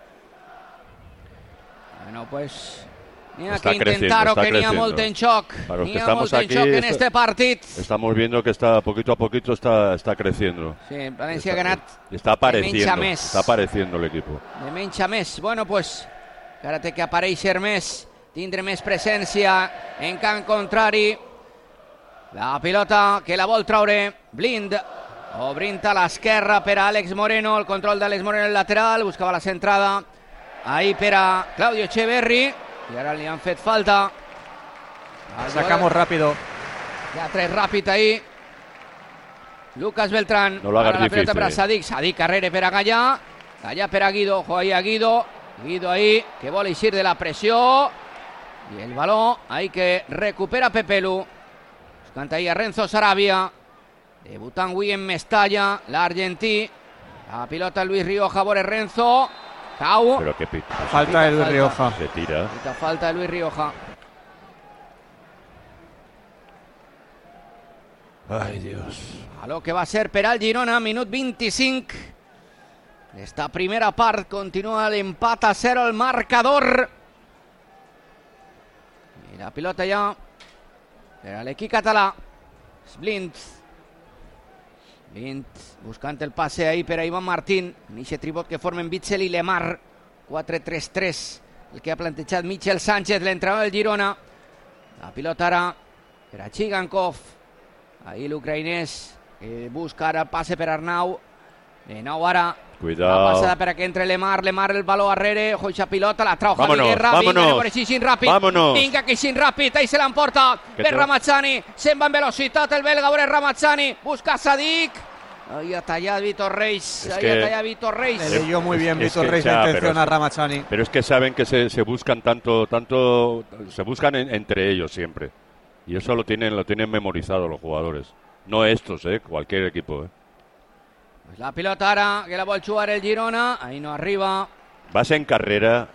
Bueno, pues... N'hi ha Està que intentar-ho, que n'hi ha creciendo. molt en xoc. Para los N'hi que ha estamos molt en aquí, xoc en este partit. Estamos viendo que está poquito a poquito está creciendo. Sí, València ha ganat Está apareciendo. menys a més. Está apareciendo el equipo. de menys a més. Bueno, pues, encara té que aparèixer més, tindre més presència en camp contrari. La pilota que la vol traure Blind, obrint a l'esquerra per a Àlex Moreno, el control d'Àlex Moreno en el lateral, buscava la centrada, ahí per a Claudio Echeverri, i ara li han fet falta. Sacamos rápido. Ja tres ràpid ahí. Lucas Beltrán. No lo hagas Ara la pilota difícil. per a Sadik. Sadik carrere per a Gallà. Gallà per a Guido. Ojo ahí a Guido. Guido ahí, que vol eixir de la pressió. I el baló ahí que recupera Pepelu. Buscant ahí a Renzo Sarabia. Debutant avui en Mestalla, l'argentí. La pilota Luis Rioja, veure Renzo. Cau. Pero qué pita. Falta de Luis Rioja. Se tira. Pita falta de Luis Rioja. Ay, Dios. A lo que va a ser per al Girona, minut 25. Esta primera part continua l'empat a 0 al marcador. I la pilota ja per a l'equip català. Blind buscant el passe ahí per a Ivan Martín. En eixe tribot que formen Bitzel i Lemar. 4-3-3. El que ha plantejat Michel Sánchez, l'entrenador del Girona. La pilota ara per a Chigankov. Ahí l'ucraïnès que busca ara passe per Arnau. De nou ara. Cuidado. La passada per a que entre Lemar el baló arrere. Ojo eixa pilota, la trau Javi Vámonos, Guerra. vámonos. Vinga, per així ràpid. Vámonos. Vinga, que així ràpid. Ahí se l'emporta Que per te- Ramachani. Se'n va en velocitat el belga. Veure Ramachani. Busca Sadik. Ahí ha tallat Vitor Reis. Es Ahí que- ha tallat Vitor Reis. Le leyó muy bien Es Víctor que Reis ya, la pero intención es a que- Ramachani. Pero es que saben que se buscan tanto, se buscan entre ellos siempre. Y eso lo tienen memorizado los jugadores. No estos, cualquier equipo. Pues la pilota ara que la vol jugar el Girona. Ahí no arriba. Vas en carrera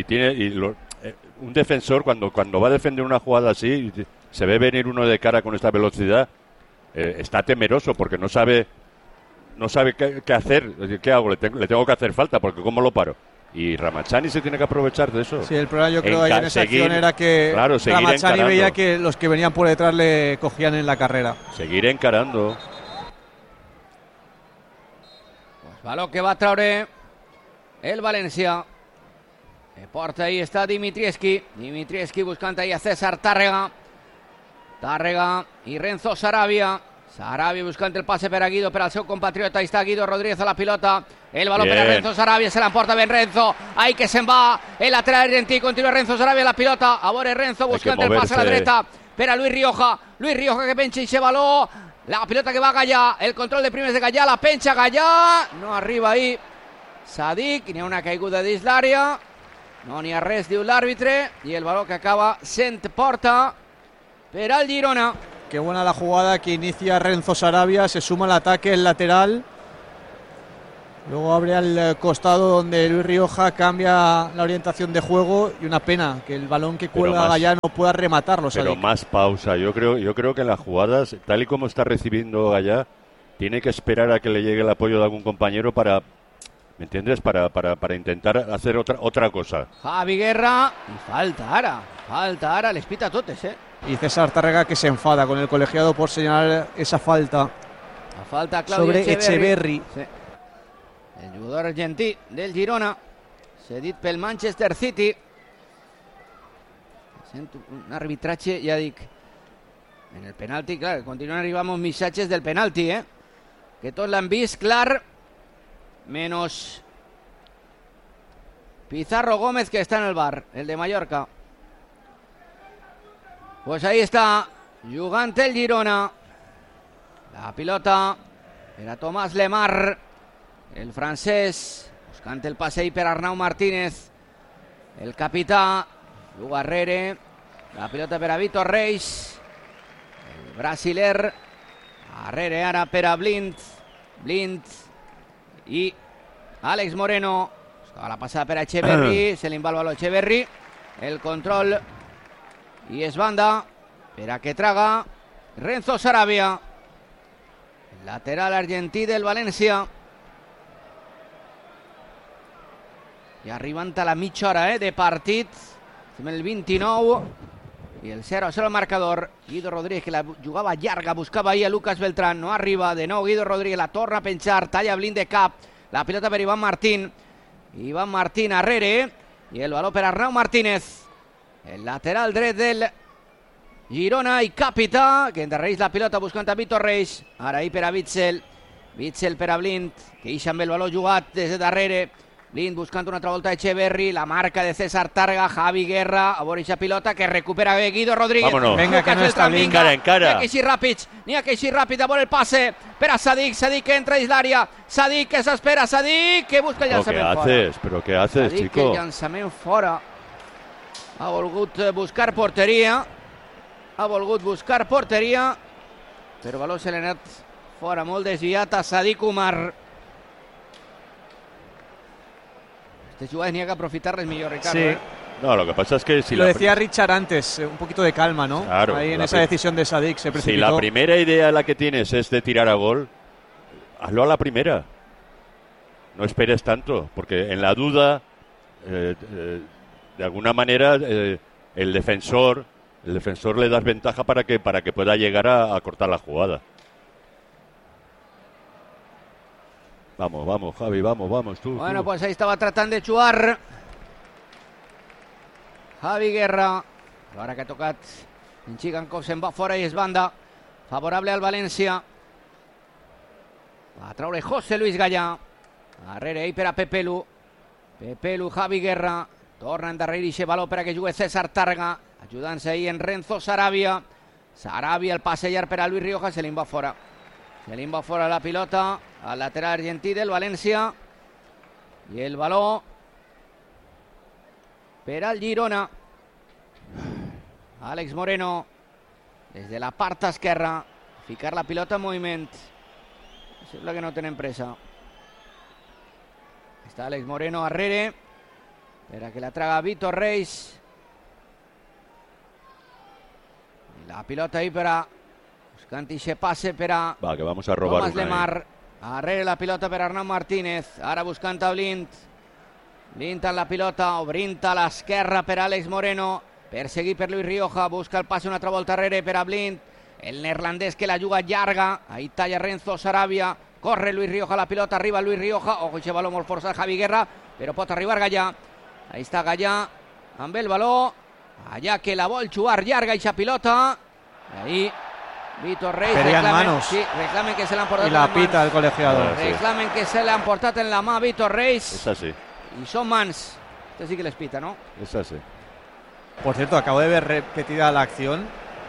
un defensor cuando va a defender una jugada así, se ve venir uno de cara con esta velocidad, está temeroso porque no sabe qué hacer. ¿Qué hago? Le tengo que hacer falta porque ¿cómo lo paro? Y Ramachani se tiene que aprovechar de eso. Sí, el problema yo creo ahí en esa Seguir- acción era que claro, seguir Ramachani encarando. veía que los que venían por detrás le cogían en la carrera. Seguir encarando. Pues baló que va a traure el València. Que porta ahí està Dimitrievski. Dimitrievski buscant ahí a César Tàrrega. Tàrrega i Renzo Sarabia. Sarabia buscant el passe per a Guido, per al seu compatriota. Ahí està Guido Rodríguez a la pilota. El baló Bien. per a Renzo Sarabia, se l'emporta ben Renzo. Ahí que se'n va el lateral argentí. Continua Renzo Sarabia a la pilota. A veure Renzo buscant el passe a la dreta per a Luis Rioja. Luis Rioja que penja ese baló. La pilota que va a Gallà. El control de primes de Gallà. La penja Gallà. No arriba ahí Sadik. N'hi ha una caiguda dins l'àrea. No n'hi ha res, diu l'àrbitre. I el baló que acaba sent porta per al Girona. Qué buena la jugada que inicia Renzo Sarabia, se suma al ataque, el lateral. Luego abre al costado donde Luis Rioja cambia la orientación de juego y una pena que el balón que cuelga Gallá no pueda rematarlo. Pero más pausa. Yo creo que en las jugadas, tal y como está recibiendo Gallá, tiene que esperar a que le llegue el apoyo de algún compañero para, ¿me entiendes? Para intentar hacer otra cosa. Javi Guerra y falta ara, les pita totes, Y César Tárrega que se enfada con el colegiado por señalar esa falta. La falta Claudio sobre Echeverri. Sí. El jugador argentí del Girona, cedit pel Manchester City. Sento un arbitratge, ja dic, en el penalti, clar, continuen arribant uns missatges del penalti, que tots l'han vist clar, menos Pizarro Gómez, que está en el bar, el de Mallorca. Pues ahí está, jugant el Girona. La pilota era Tomàs Lemar, el francès, buscant el passeig per Arnau Martínez, el capità, juga Arrere, la pilota per a Vitor Reis, el brasiler, Arrere ara per a Blind i Àlex Moreno, buscava la passada per a Echeverri, se li va el baló a Echeverri, el control i es banda per a que traga Renzo Sarabia, lateral argentí del València. I arribant a la mitja hora de partit, estem el 29 i el 0-0 al marcador. Guido Rodríguez, que la jugava llarga, buscava ahí a Lucas Beltrán, no arriba, de nou Guido Rodríguez, la torna a penjar, talla Blind de cap, la pilota per Iván Martín Arrere, i el baló per Arnau Martínez, el lateral dret del Girona i capità, que endarrereix la pilota buscant a Vitor Reis, ara ahí per a Witsel per a Blind, que ixa amb el baló jugat des de darrere, Blind buscant una altra volta Echeverri, la marca de César Tárrega, Javi Guerra, a veure ixa pilota que recupera Guido Rodríguez. Vámonos. Venga, que no está Blind. Encara. N'hi ha que eixir ràpid, a veure el passe per a Sadik que entra dins l'àrea, Sadik que s'espera, Sadik que busca el llançament fora. ¿Pero qué haces, Sadik, chico? el llançament fora. Ha volgut buscar porteria, però el baló se l'ha anat fora, molt desviat a Sadik Umar. Estas jugadas n'hi ha que aprofitarles millor, Ricardo. Sí. No, lo que pasa es que si Lo decía Richard antes, un poquito de calma, ¿no? Claro, ahí en la esa decisión de Sadik se precipitó. si la primera idea la que tienes es de tirar a gol, hazlo a la primera. No esperes tanto, porque en la duda, de alguna manera, el defensor le das ventaja para que pueda llegar a cortar la jugada. Vamos, Javi, vamos, tú. Bueno, pues ahí estaba tratando de jugar Javi Guerra. Ahora que ha tocat en Chigankov, se'n va fora i es banda favorable al València. Va a traure José Luis Gallà. Darrere ell per a Pepelu, Javi Guerra. Torna a endarrerir ixe baló per a que jugui César Tárrega, ajudant-se ahí en Renzo Sarabia. Sarabia, el passe llarg per a Luis Rioja, se li va fora. La pilota al lateral argentí del València. I el baló per al Girona. Àlex Moreno des de la part esquerra, ficar la pilota en moviment. Sembla que no tenen pressa. Està Àlex Moreno arrere per a que la traga Vitor Reis. La pilota ahí per a buscant ixe passe per a que vamos a robar Tomàs Lemar. Arrere la pilota per Arnau Martínez, ara buscant a Blind amb la pilota, obrint a l'esquerra per Àlex Moreno, perseguit per Luis Rioja, busca el passe una altra volta arrere per a Blind, el neerlandès que la juga llarga, ahí talla Renzo Sarabia, corre Luis Rioja, la pilota, arriba Luis Rioja, ojo, ixe baló molt forçat Javi Guerra, però pot arribar Gallà, ahí està Gallà amb el baló, allà que la vol jugar llarga ixa pilota, ahí Víctor Reis, Pedían manos. Sí, reclamen que se l'han portat I la en les pita mans. el colegiado. Sí. Reclamen que se l'han portat en la mà a Víctor Reis. Es así, Y son mans. Este sí que les pita, ¿no? es así. Por cierto, acabo de ver repetida la acción.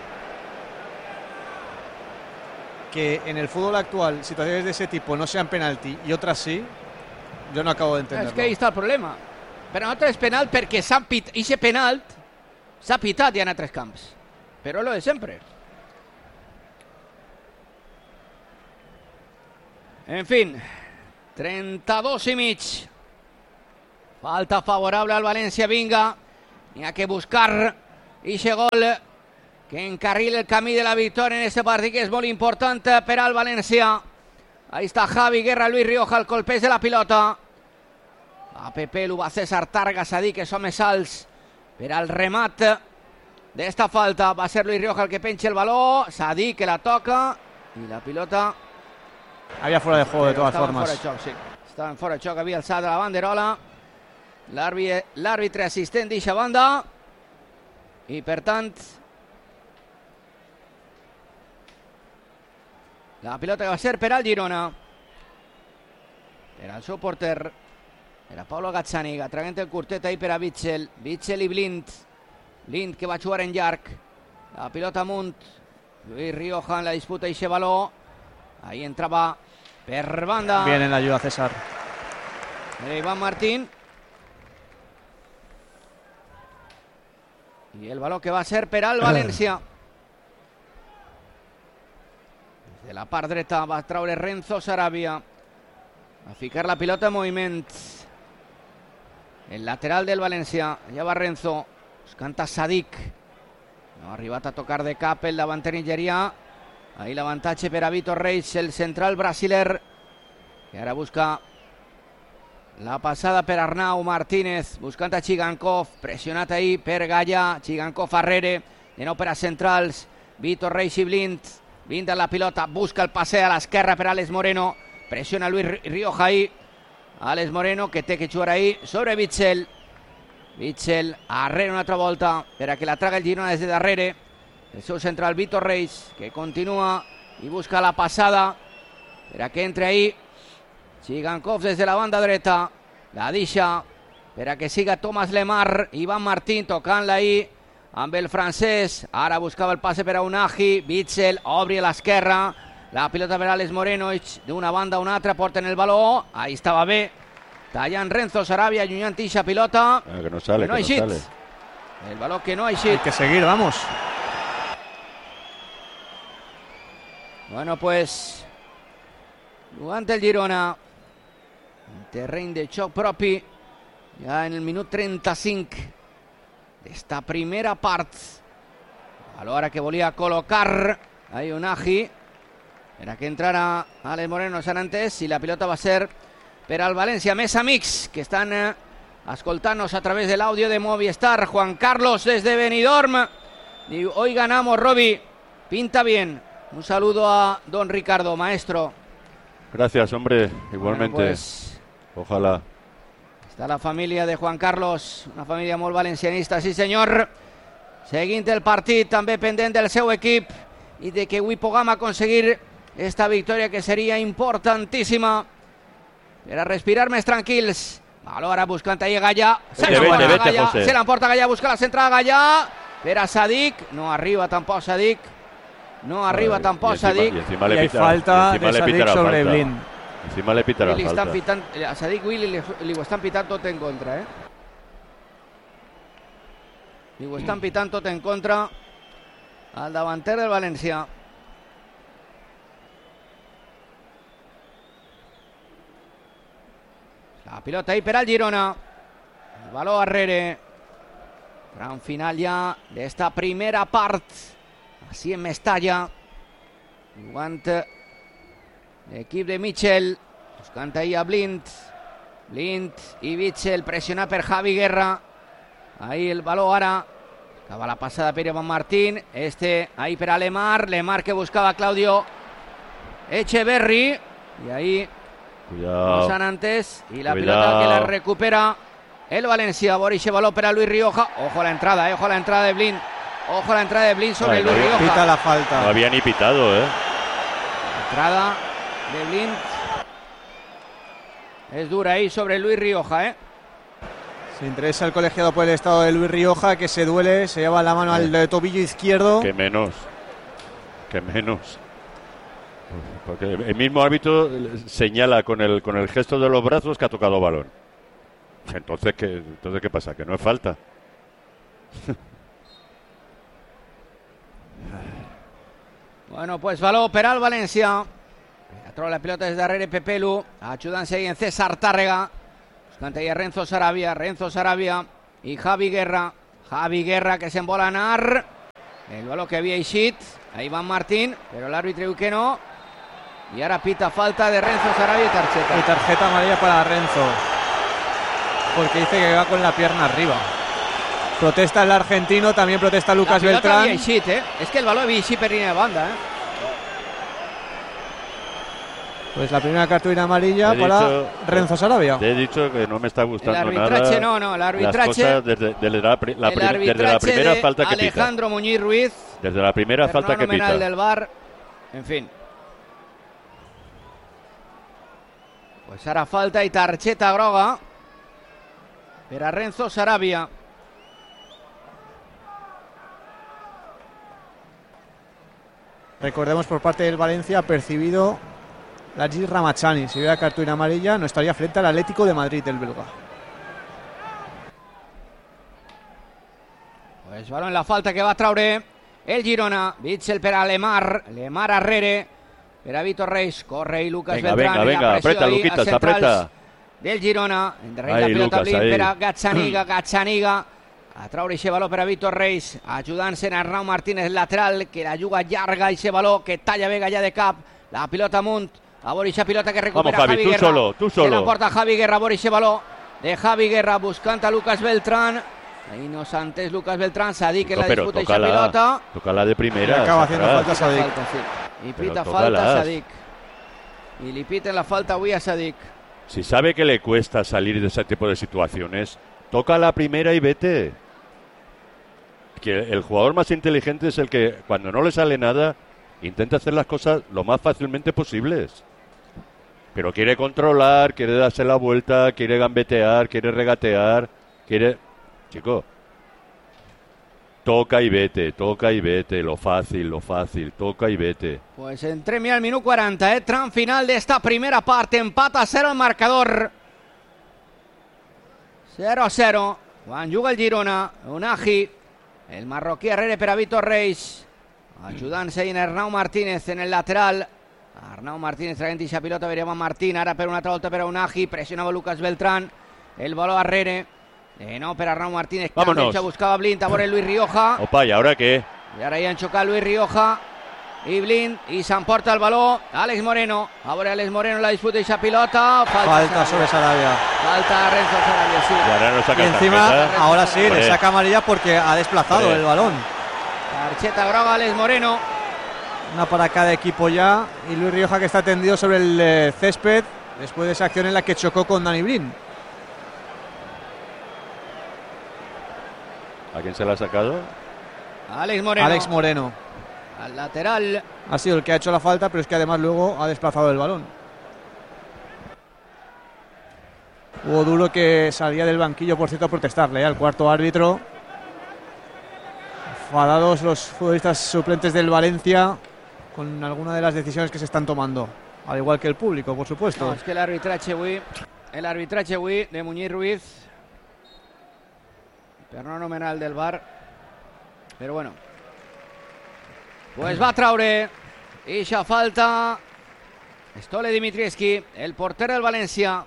Que en el fútbol actual, situaciones de ese tipo no sean penalti y otras sí, yo no acabo de entenderlo. És que ahí està el problema. Per a nosaltres és penal perquè ixe penalt s'ha pitat ja en altres camps. Però lo de sempre. En fin, 32 i mig. Falta favorable al València, vinga. N'hi ha que buscar ixe gol que encarrila el camí de la victòria en este partit, que és molt important per al València. Ahí está Javi Guerra, Luis Rioja, el colpeix de la pilota. A Pepe lo va César Targa, Sadik, que són més alts per al remat d'esta falta. Va ser Luis Rioja el que penja el baló. Sadik que la toca i la pilota... Había fuera de juego de todas formas. Fora de xoc, sí. Estaven fora de xoc, havia alçat la banderola. L'àrbitre assistent d'eixa banda. I per tant... la pilota que va ser per al Girona. Per al seu porter. Era Pablo Gazzaniga, traient el curtet ahí per a Vitzel. Vitzel i Blind. Blind que va jugar en llarg. La pilota amunt. Luis Rioja en la disputa i eixe baló. Ahí entraba per banda. Bien en la ayuda César. Iván Martín. Y el balón que va a ser per al València. Des de la part dreta va traure Renzo Sarabia. A ficar la pilota en moviment. El lateral del València. Allà va Renzo. Buscant a Sadik. No ha arribat a tocar de cap el davanter nigerià. Ahí l'avantatge per a Víctor Reis, el central brasiler, que ara busca la passada per Arnau Martínez, buscant a Chigankov, pressionat ahí per Gallà, Chigankov arrere, de nou per a centrals, Víctor Reis i Blind, Blind a la pilota, busca el passe a l'esquerra per Alex Moreno, pressiona Luis Rioja ahí, Alex Moreno que té que jugar ahí sobre Vitzel, Vitzel arrere una altra volta per a que la traga el Girona des de darrere. El seu central Víctor Reis, que continua i busca la passada per a que entre ahí Chigankov des de la banda dreta, la deixa per a que siga Thomas Lemar, Iván Martín tocant-la ahí amb el francès, ara buscava el passe per a Unagi, Vitzel obri a l'esquerra, la pilota per a Alex Moreno d'una banda a una altra, porten el baló, ahí estava bé, tallant Renzo Sarabia, allunyant ixa pilota, Que no sale, no que ha no eixit, sale. el baló que no ha Hay eixit. que seguir, vamos. Bueno, pues jugant el Girona en terreny de xoc propi ja en el minut 35 d'esta primera part, a l'hora que volia col·locar a Unagi per a que entrara Alex Moreno Sanantés, i la pilota va ser per al València. Més amics que estan escoltant-nos a través de l'àudio de Movistar. Juan Carlos desde Benidorm diu: hoy ganamos, Robi, pinta bien. Un saludo a don Ricardo, maestro. Gracias, hombre, igualmente. Bueno, pues, Ojalá. está la familia de Juan Carlos, una família molt valencianista, sí senyor. Seguint el partit, també pendent del seu equip i de que avui puguem aconseguir esta victòria que seria importantíssima per a respirar més tranquils. Valora buscant ahí Gallà. Se l'emporta Gallà, busca la centrada Gallà per a Sadik. No arriba tampoc Sadik. No arriba tampoc Sadik. Y Y hay falta de Sadik sobre Blind. Encima le pita la Li falta. estan pitant, a Sadik Willy li ho estan pitant tot en contra, Li ho estan pitant tot en contra al davanter del València. La pilota ahí per al Girona. El baló arrere. Gran final ja d'esta primera part. Així en Mestalla. Jugant l'equip de Mitchell. Buscant ahí a Blind. Blind i Vitzel pressionat per Javi Guerra. Ahí el baló ara. Acaba la passada per Iván Martín. Ahí per a Lemar. Lemar que buscava Claudio Echeverri. Y ahí Cuidado. Sanantés. Y la Cuidado. pilota que la recupera el València. Boris baló per a Luis Rioja. Ojo a la entrada de Blind. Ojo a la entrada de Blin sobre Ay, Luis no, Rioja. Pita la falta. No había ni pitado, ¿eh? Entrada de Blin. Es dura ahí sobre Luis Rioja, ¿eh? Se interesa el colegiado por el estado de Luis Rioja, que se duele, se lleva la mano al tobillo izquierdo. Que menos. Porque el mismo árbitro señala con el gesto de los brazos que ha tocado balón. Entonces ¿qué pasa? ¿Que no es falta? Bueno, pues balón per al València. Troba la pilota des darrere Pepelu. Ajudant-se ahí en César Tàrrega. Buscant ahí a Renzo Sarabia i Javi Guerra. Javi Guerra que se'n vol anar. El baló que havia eixit. Ahí va Martín, però l'àrbitre diu que no. Y ahora pita falta de Renzo Sarabia y tarjeta. Y tarjeta amarilla para Renzo, porque dice que va con la pierna arriba. Protesta el argentino, también protesta Lucas Beltrán. Eixit, ¿eh? Es que el balón havia eixit per línia de banda, ¿eh? Pues la primera cartulina amarilla para Renzo Sarabia. Te he dicho que no me está gustando el arbitraje, nada. el arbitraje. Las cosas desde la primera falta que pita. Alejandro Muñiz Ruiz. Desde la primera falta que pita. Del VAR. En fin. Pues hará falta y tarjeta groga per a Renzo Sarabia. Recordemos, por parte del Valencia ha percibido Lajid Ramachani. Si hubiera cartulina amarilla no estaría frente al Atlético de Madrid, el belga. Pues balón en la falta que va a traure el Girona. Bitzel per a Lemar arrere per a Vitor Reis. Corre y Lucas Beltrán. Venga, aprieta, Luquitas, aprieta. Del Girona. Endarrere la pilota Blin per a Gazzaniga. A traure aquest baló per a Vitor Reis, ajudant-se en Arnau Martínez, lateral, que la juga llarga, aquest baló que talla Vega ja de cap, la pilota amunt, a veure aquesta pilota que recupera Vamos, Javi Guerra. Tú solo. Se la porta Javi Guerra, a veure aquest baló de Javi Guerra, buscant a Lucas Beltrán. Ahí no s'ha entès Lucas Beltrán, Sadik en la disputa aquesta pilota. Tócala de primera. Acaba haciendo falta Sadik. Y pita falta a Sadik. Y li piten la falta avui a Sadik. Si sabe que le cuesta salir de ese tipo de situaciones, toca la primera y vete. Que el jugador más inteligente es el que, cuando no le sale nada, intenta hacer las cosas lo más fácilmente posibles. Pero quiere controlar, quiere darse la vuelta, quiere gambetear, quiere regatear, quiere... Chico, toca y vete, lo fácil, toca y vete. Pues entrem al minut 40, tram final d'esta primera part, empat a 0 el marcador. 0-0, quan juga el Girona, Unagi, el marroquí arrere per a Vitor Reis, ajudant-se en Arnau Martínez en el lateral. Arnau Martínez traient aquesta pilota, veríem a Martín, ara per una altra volta per a Unagi, pressionava Lucas Beltrán, el baló arrere, no per a Arnau Martínez, vámonos. Buscava Blind, a veure Luis Rioja. Opa, ¿y ahora qué? I ara hi han xocat Luis Rioja i Blind, i s'emporta el baló Àlex Moreno, a veure Àlex Moreno la disputa d'aquesta pilota, falta sobre Sarabia. Falta a Renzo Sarabia, sí. Y ahora no saca Y encima, tarjeta. ahora sí, le saca amarilla porque ha desplazado el balón. Tarjeta groga Àlex Moreno. Una para cada equipo ya. Y Luis Rioja, que está tendido sobre el césped después de esa acción en la que chocó con Dani Blind. ¿A quién se la ha sacado? Àlex Moreno. Àlex Moreno. Al lateral. Ha sido el que ha hecho la falta, pero es que además luego ha desplazado el balón. Hubo Duro, que salía del banquillo, por cierto, a protestarle al cuarto árbitro. Enfadados los futbolistas suplentes del Valencia con alguna de las decisiones que se están tomando, al igual que el público, por supuesto. No, és que l'arbitratge avui de Muñiz Ruiz, per no anomenar el del VAR, però bueno, pues va a traure eixa falta Stole Dimitrievski, el porter del València.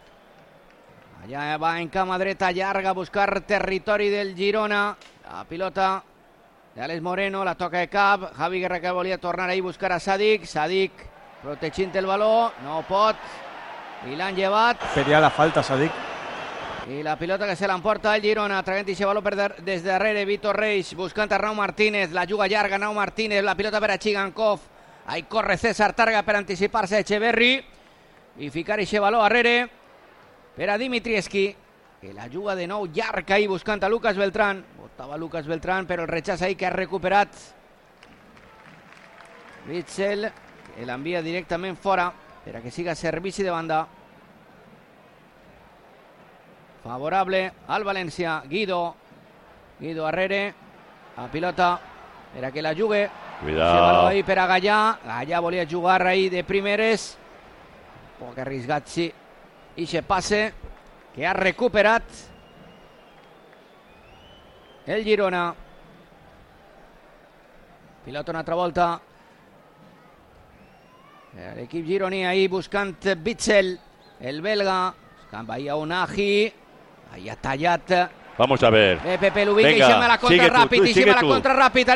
Allà va en cama dreta llarga a buscar territori del Girona. La pilota d'Àlex Moreno, la toca de cap. Javi Guerra, que volia tornar ahí a buscar a Sadik. Sadik protegint el baló, no pot, i l'han llevat. Pedía la falta Sadik. I la pilota que se l'emporta el Girona, traient aquest baló des darrere Vitor Reis, buscant a Arnau Martínez, la juga llarga Arnau Martínez, la pilota per a Chigankov, ahí corre César Tàrrega per anticipar-se a Echeverri i ficar aquest baló darrere per a Dimitrievski, que la juga de nou llarg ahí buscant a Lucas Beltrán. Votava Lucas Beltrán, però el rechaç ahí que ha recuperat Witsel, que l'envia directament fora per a que siga servici de banda. Favorable al València. Guido arrere, a pilota per a que la jugue. Cuidado. Ahí per a Gallà. Gallà volia jugar ahí de primeres. Poc arriscat, sí. Ixe passe que ha recuperat el Girona. Pilota una altra volta. L'equip gironí ahí buscant Witsel, el belga. Buscant ahí a Unagi. Ahí ha tallat. Vamos a ver. Pepe l'ubica i Venga, sembla la contra sigue tú, ràpid. tú, I sigue sembla la tú. contra ràpid.